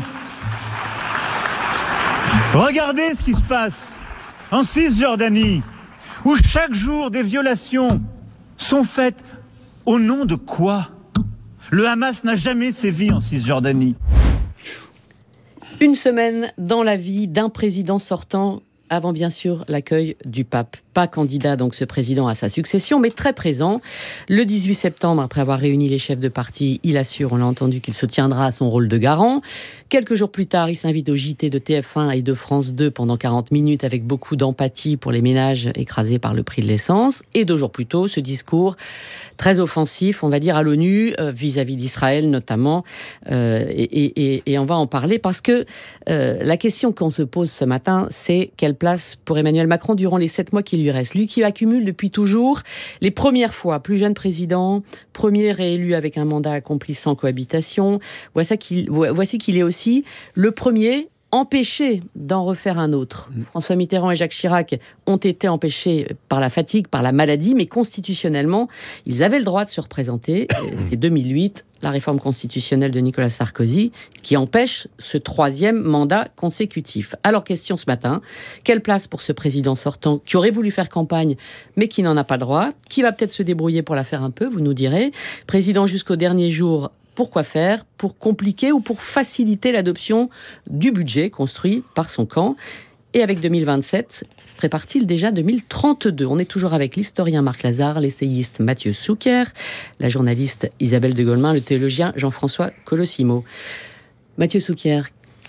Regardez ce qui se passe en Cisjordanie, où chaque jour des violations sont faites au nom de quoi ? Le Hamas n'a jamais sévi en Cisjordanie. Une semaine dans la vie d'un président sortant, avant bien sûr l'accueil du pape. Pas candidat donc ce président à sa succession, mais très présent. Le 18 septembre, après avoir réuni les chefs de parti, il assure, on l'a entendu, qu'il se tiendra à son rôle de garant. Quelques jours plus tard, il s'invite au JT de TF1 et de France 2 pendant 40 minutes avec beaucoup d'empathie pour les ménages écrasés par le prix de l'essence. Et 2 jours plus tôt, ce discours très offensif, on va dire, à l'ONU, vis-à-vis d'Israël notamment. Et on va en parler parce que la question qu'on se pose ce matin, c'est quelle place pour Emmanuel Macron durant les 7 mois qui lui restent. Lui qui accumule depuis toujours les premières fois, plus jeune président, premier réélu avec un mandat accompli sans cohabitation. Voici qu'il est aussi le premier empêchés d'en refaire un autre. François Mitterrand et Jacques Chirac ont été empêchés par la fatigue, par la maladie, mais constitutionnellement, ils avaient le droit de se représenter. C'est 2008, la réforme constitutionnelle de Nicolas Sarkozy, qui empêche ce 3e mandat consécutif. Alors, question ce matin, quelle place pour ce président sortant qui aurait voulu faire campagne, mais qui n'en a pas le droit, qui va peut-être se débrouiller pour la faire un peu, vous nous direz. Président jusqu'au dernier jour. Pourquoi faire ? Pour compliquer ou pour faciliter l'adoption du budget construit par son camp. Et avec 2027, prépare-t-il déjà 2032 ? On est toujours avec l'historien Marc Lazare, l'essayiste Mathieu Souquier, la journaliste Isabelle de Golemin, le théologien Jean-François Colosimo. Mathieu Souquier,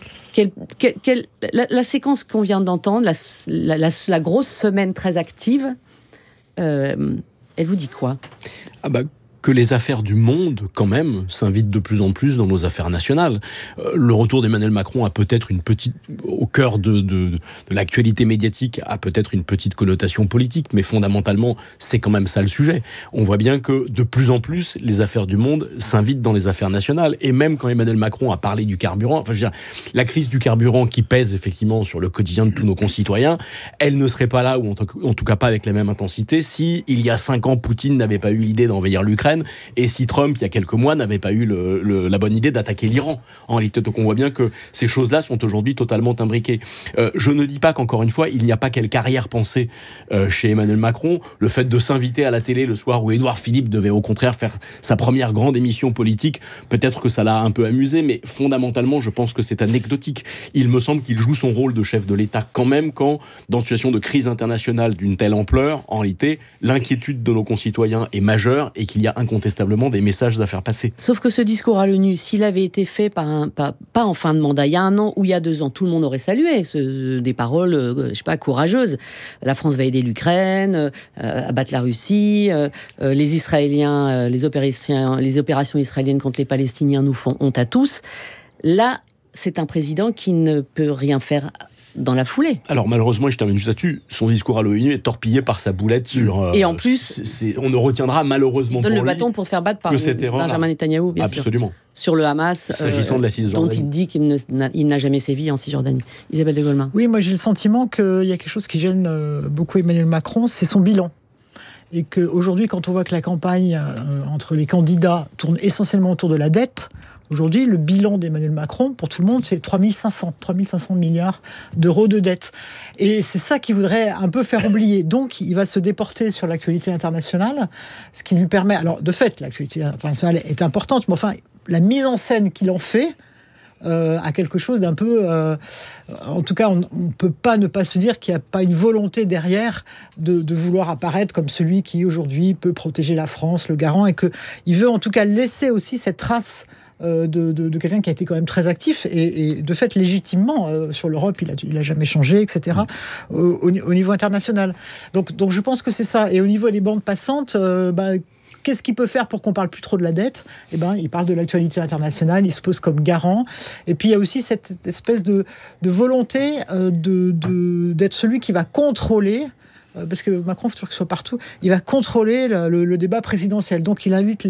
la séquence qu'on vient d'entendre, la grosse semaine très active, elle vous dit quoi ? Que les affaires du monde, quand même, s'invitent de plus en plus dans nos affaires nationales. Le retour d'Emmanuel Macron a peut-être au cœur de l'actualité médiatique, a peut-être une petite connotation politique, mais fondamentalement, c'est quand même ça le sujet. On voit bien que de plus en plus, les affaires du monde s'invitent dans les affaires nationales. Et même quand Emmanuel Macron a parlé du carburant, la crise du carburant qui pèse effectivement sur le quotidien de tous nos concitoyens, elle ne serait pas là, ou en tout cas pas avec la même intensité, si il y a 5 ans, Poutine n'avait pas eu l'idée d'envahir l'Ukraine, et si Trump, il y a quelques mois, n'avait pas eu la bonne idée d'attaquer l'Iran. En réalité, donc on voit bien que ces choses-là sont aujourd'hui totalement imbriquées. Je ne dis pas qu'encore une fois, il n'y a pas quelque arrière-pensée chez Emmanuel Macron. Le fait de s'inviter à la télé le soir où Édouard Philippe devait au contraire faire sa première grande émission politique, peut-être que ça l'a un peu amusé, mais fondamentalement, je pense que c'est anecdotique. Il me semble qu'il joue son rôle de chef de l'État quand même, quand, dans une situation de crise internationale d'une telle ampleur, en réalité, l'inquiétude de nos concitoyens est majeure et qu'il y a incontestablement des messages à faire passer. Sauf que ce discours à l'ONU, s'il avait été fait pas en fin de mandat, il y a 1 an ou il y a 2 ans, tout le monde aurait salué des paroles, courageuses. La France va aider l'Ukraine, abattre la Russie, les Israéliens, les opérations israéliennes contre les Palestiniens nous font honte à tous. Là, c'est un président qui ne peut rien faire dans la foulée. Alors malheureusement, je termine juste là-dessus, son discours à l'ONU est torpillé par sa boulette sur... Et en plus... on ne retiendra malheureusement pour lui... Il donne le bâton pour se faire battre par Benjamin Netanyahou, bien Absolument. sûr. Sur le Hamas, s'agissant de la Cisjordanie, dont il dit qu'il n'a jamais sévi en Cisjordanie. Isabelle de Golemin. Oui, moi j'ai le sentiment qu'il y a quelque chose qui gêne beaucoup Emmanuel Macron, c'est son bilan. Et qu'aujourd'hui, quand on voit que la campagne entre les candidats tourne essentiellement autour de la dette, aujourd'hui, le bilan d'Emmanuel Macron, pour tout le monde, c'est 3500 milliards d'euros de dette. Et c'est ça qu'il voudrait un peu faire oublier. Donc, il va se déporter sur l'actualité internationale, ce qui lui permet... Alors, de fait, l'actualité internationale est importante, mais enfin, la mise en scène qu'il en fait à quelque chose d'un peu... en tout cas, on ne peut pas ne pas se dire qu'il n'y a pas une volonté derrière de vouloir apparaître comme celui qui, aujourd'hui, peut protéger la France, le garant, et qu'il veut en tout cas laisser aussi cette trace de quelqu'un qui a été quand même très actif et de fait légitimement sur l'Europe, il a jamais changé, etc. Au niveau international. Donc je pense que c'est ça. Et au niveau des bandes passantes, qu'est-ce qu'il peut faire pour qu'on parle plus trop de la dette ? Il parle de l'actualité internationale, il se pose comme garant. Et puis il y a aussi cette espèce de volonté d'être celui qui va contrôler. Parce que Macron, il faut toujours qu'il soit partout, il va contrôler le débat présidentiel. Donc il invite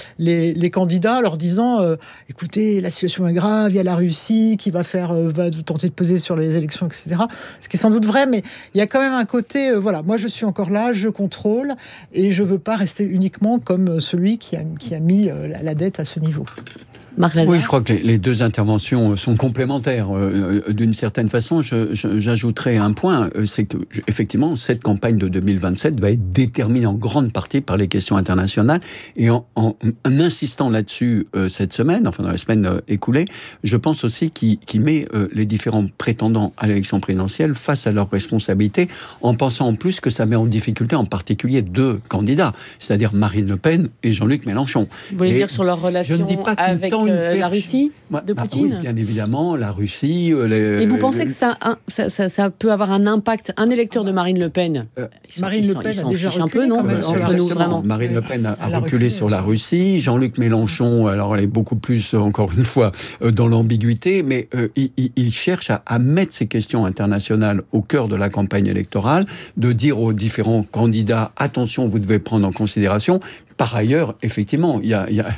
les candidats en leur disant écoutez, la situation est grave, il y a la Russie qui va tenter de peser sur les élections, etc. Ce qui est sans doute vrai, mais il y a quand même un côté moi je suis encore là, je contrôle, et je ne veux pas rester uniquement comme celui qui a mis la dette à ce niveau. Marc Lazare. Oui, je crois que les deux interventions sont complémentaires d'une certaine façon. J'ajouterai un point, c'est que effectivement cette campagne de 2027 va être déterminée en grande partie par les questions internationales, et en insistant là-dessus cette semaine, enfin dans la semaine écoulée, je pense aussi qu'il met les différents prétendants à l'élection présidentielle face à leurs responsabilités, en pensant en plus que ça met en difficulté en particulier deux candidats, c'est-à-dire Marine Le Pen et Jean-Luc Mélenchon. Vous voulez dire sur leur relation avec la Russie de Poutine ? Oui, bien évidemment, la Russie... Et vous pensez que ça peut avoir un impact ? Un électeur de Marine Le Pen, Marine Le Pen a déjà reculé un peu, non ? Entre nous, vraiment. Marine Le Pen a reculé sur la Russie. Jean-Luc Mélenchon, alors elle est beaucoup plus, encore une fois, dans l'ambiguïté, mais il cherche à mettre ces questions internationales au cœur de la campagne électorale, de dire aux différents candidats, attention, vous devez prendre en considération. Par ailleurs, effectivement, il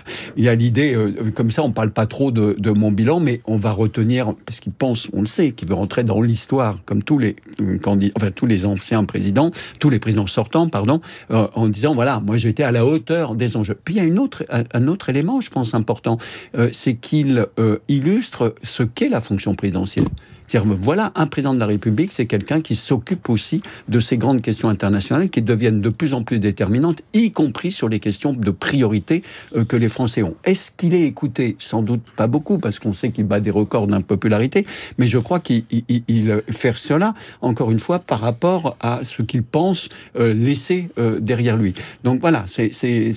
y a l'idée, comme ça, on ne parle pas trop de mon bilan, mais on va retenir, parce qu'il pense, on le sait, qu'il veut rentrer dans l'histoire, comme tous les candidats, enfin tous les anciens présidents, tous les présidents sortants, pardon, en disant, voilà, moi j'étais à la hauteur des enjeux. Puis il y a un autre élément, je pense, important, c'est qu'il illustre ce qu'est la fonction présidentielle. C'est-à-dire, voilà, un président de la République, c'est quelqu'un qui s'occupe aussi de ces grandes questions internationales qui deviennent de plus en plus déterminantes, y compris sur les questions de priorité que les Français ont. Est-ce qu'il est écouté ? Sans doute pas beaucoup, parce qu'on sait qu'il bat des records d'impopularité, mais je crois qu'il fait cela, encore une fois, par rapport à ce qu'il pense laisser derrière lui. Donc voilà, c'est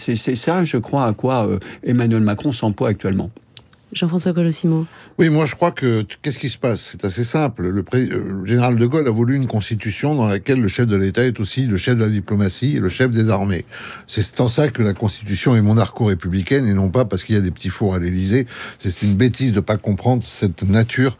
ça, je crois, à quoi Emmanuel Macron s'emploie actuellement. Jean-François Colosimo. Oui, moi je crois que qu'est-ce qui se passe ? C'est assez simple. Le général de Gaulle a voulu une constitution dans laquelle le chef de l'État est aussi le chef de la diplomatie et le chef des armées. C'est en ça que la constitution est monarcho-républicaine et non pas parce qu'il y a des petits fours à l'Élysée. C'est une bêtise de ne pas comprendre cette nature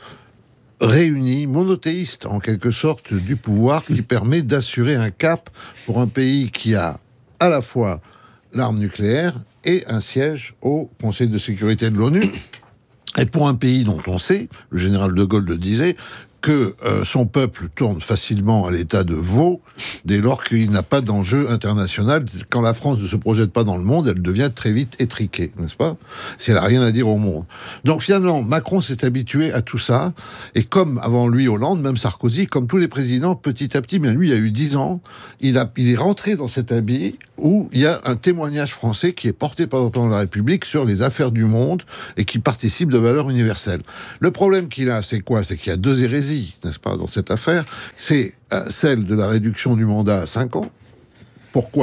réunie, monothéiste en quelque sorte, du pouvoir qui permet d'assurer un cap pour un pays qui a à la fois l'arme nucléaire et un siège au Conseil de sécurité de l'ONU. Et pour un pays dont on sait, le général de Gaulle le disait, que son peuple tourne facilement à l'état de veau dès lors qu'il n'a pas d'enjeu international. Quand la France ne se projette pas dans le monde, elle devient très vite étriquée, n'est-ce pas ? Si elle n'a rien à dire au monde. Donc finalement, Macron s'est habitué à tout ça, et comme avant lui Hollande, même Sarkozy, comme tous les présidents, petit à petit, bien lui, il a eu 10 ans, il est rentré dans cet habit où il y a un témoignage français qui est porté par le président de la République sur les affaires du monde et qui participe de valeurs universelles. Le problème qu'il a, c'est quoi ? C'est qu'il y a deux hérésies, n'est-ce pas, dans cette affaire. C'est celle de la réduction du mandat à 5 ans. Pourquoi ?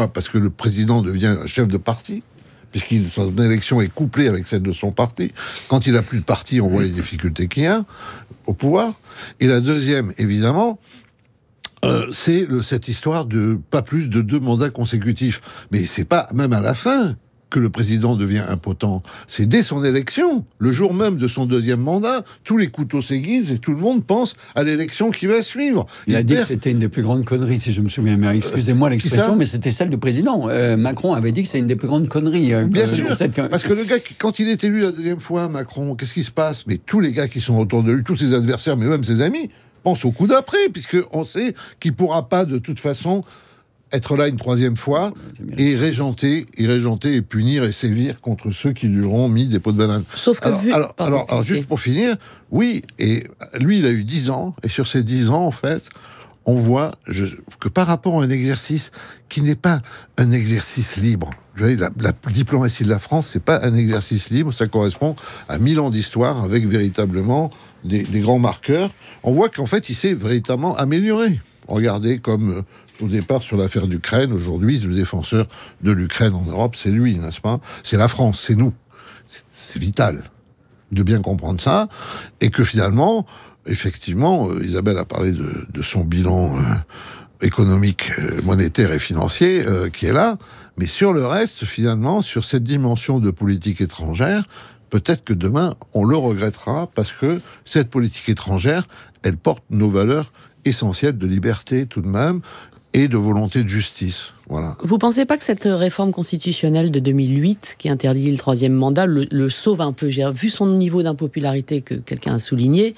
Parce que le président devient un chef de parti, puisque son élection est couplée avec celle de son parti. Quand il n'a plus de parti, on voit les difficultés qu'il y a au pouvoir. Et la deuxième, évidemment, c'est cette histoire de pas plus de 2 mandats consécutifs. Mais c'est pas même à la fin que le président devient impotent. C'est dès son élection, le jour même de son 2e mandat, tous les couteaux s'aiguisent et tout le monde pense à l'élection qui va suivre. Il a dit que c'était une des plus grandes conneries, si je me souviens bien. Excusez-moi l'expression, mais c'était celle du président. Macron avait dit que c'est une des plus grandes conneries. Bien sûr, parce que le gars, quand il est élu la 2e fois, Macron, qu'est-ce qui se passe ? Mais tous les gars qui sont autour de lui, tous ses adversaires, mais même ses amis, pensent au coup d'après, puisqu'on sait qu'il ne pourra pas, de toute façon, être là une 3e fois et régenter et punir et sévir contre ceux qui lui auront mis des pots de banane. Sauf que alors, juste pour finir, oui, et lui, il a eu 10 ans, et sur ces 10 ans, en fait, on voit que par rapport à un exercice qui n'est pas un exercice libre, vous voyez, la diplomatie de la France, c'est pas un exercice libre, ça correspond à 1000 ans d'histoire avec véritablement des grands marqueurs. On voit qu'en fait, il s'est véritablement amélioré. Regardez comme au départ sur l'affaire d'Ukraine, aujourd'hui, le défenseur de l'Ukraine en Europe, c'est lui, n'est-ce pas ? C'est la France, c'est nous. C'est vital de bien comprendre ça, et que finalement, effectivement, Isabelle a parlé de son bilan économique, monétaire et financier qui est là, mais sur le reste, finalement, sur cette dimension de politique étrangère, peut-être que demain, on le regrettera, parce que cette politique étrangère, elle porte nos valeurs essentielles de liberté, tout de même, et de volonté de justice. Voilà. Vous ne pensez pas que cette réforme constitutionnelle de 2008, qui interdit le troisième mandat, le sauve un peu ? J'ai vu son niveau d'impopularité que quelqu'un a souligné.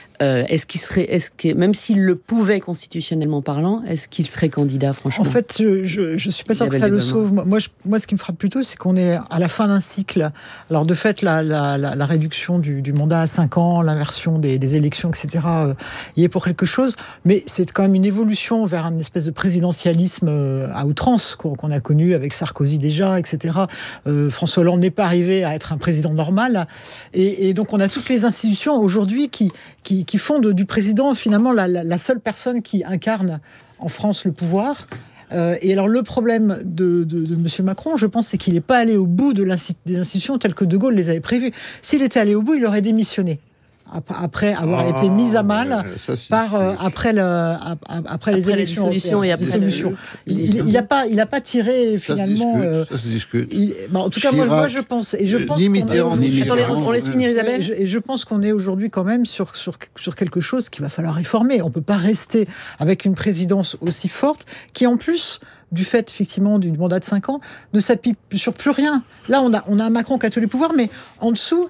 Même s'il le pouvait constitutionnellement parlant, est-ce qu'il serait candidat, franchement ? En fait, je suis pas sûr que ça le sauve. Moi, ce qui me frappe plutôt, c'est qu'on est à la fin d'un cycle. Alors, de fait, la réduction du mandat à 5 ans, l'inversion des élections, etc., y est pour quelque chose. Mais c'est quand même une évolution vers une espèce de présidentialisme à outrance qu'on a connu avec Sarkozy déjà, etc. François Hollande n'est pas arrivé à être un président normal. Et donc, on a toutes les institutions aujourd'hui qui font du président finalement la seule personne qui incarne en France le pouvoir. Et alors le problème de M. Macron, je pense, c'est qu'il n'est pas allé au bout des institutions telles que De Gaulle les avait prévues. S'il était allé au bout, il aurait démissionné. Après avoir été mis à mal après les élections et après il n'a pas tiré finalement. Ça se discute. En tout cas, moi je pense. Et je pense on laisse finir Isabelle. Et je pense qu'on est aujourd'hui quand même sur quelque chose qu'il va falloir réformer. On ne peut pas rester avec une présidence aussi forte qui, en plus, du fait effectivement du mandat de 5 ans, ne s'appuie sur plus rien. Là, on a un Macron qui a tous les pouvoirs, mais en dessous.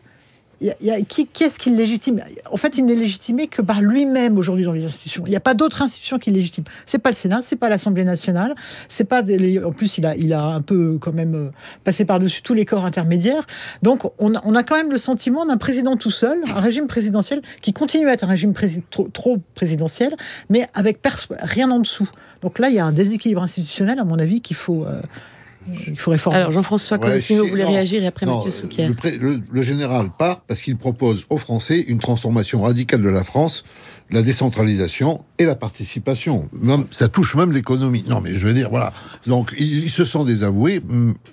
Qui est-ce qui le légitime ? En fait, il n'est légitimé que par lui-même aujourd'hui dans les institutions. Il n'y a pas d'autres institutions qui le légitiment. C'est pas le Sénat, c'est pas l'Assemblée nationale, c'est pas en plus il a un peu quand même passé par-dessus tous les corps intermédiaires. Donc on a quand même le sentiment d'un président tout seul, un régime présidentiel qui continue à être un régime trop présidentiel, mais avec rien en dessous. Donc là, il y a un déséquilibre institutionnel, à mon avis, qu'il faut réformer. Alors Jean-François Cosimo, vous voulez réagir, et après Mathieu Souquier. Le général part parce qu'il propose aux Français une transformation radicale de la France, la décentralisation et la participation. Ça touche même l'économie. Non, mais je veux dire, voilà. Donc, ils se sont désavoués.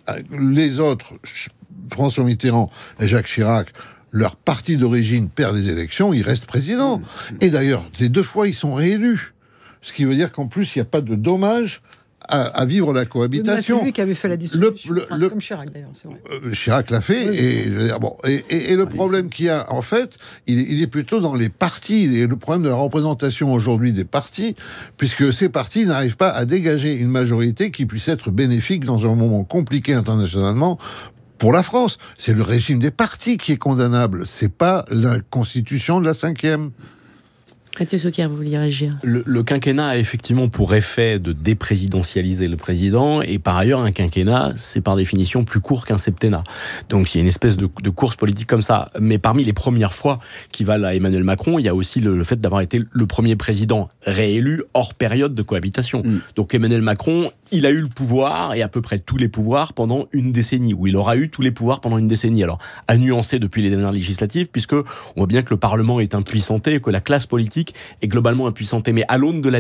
Les autres, François Mitterrand et Jacques Chirac, leur parti d'origine perd les élections, ils restent présidents. Et d'ailleurs, les 2 fois, ils sont réélus. Ce qui veut dire qu'en plus, il n'y a pas de dommage à vivre la cohabitation. C'est lui qui avait fait la dissolution. C'est comme Chirac, d'ailleurs, c'est vrai. Chirac l'a fait, oui. Et le problème qu'il y a, en fait, il est plutôt dans les partis, et le problème de la représentation aujourd'hui des partis, puisque ces partis n'arrivent pas à dégager une majorité qui puisse être bénéfique dans un moment compliqué internationalement pour la France. C'est le régime des partis qui est condamnable, c'est pas la constitution de la 5e. Mathieu Souquier, vous vouliez réagir ? Le quinquennat a effectivement pour effet de déprésidentialiser le président, et par ailleurs, un quinquennat, c'est par définition plus court qu'un septennat. Donc il y a une espèce de course politique comme ça. Mais parmi les premières fois qui valent à Emmanuel Macron, il y a aussi le fait d'avoir été le premier président réélu hors période de cohabitation. Donc Emmanuel Macron, il a eu le pouvoir, et à peu près tous les pouvoirs, pendant une décennie, ou il aura eu tous les pouvoirs pendant une décennie. Alors, à nuancer depuis les dernières législatives, puisque on voit bien que le Parlement est impuissanté, et que la classe politique est globalement impuissantée. Mais à l'aune de la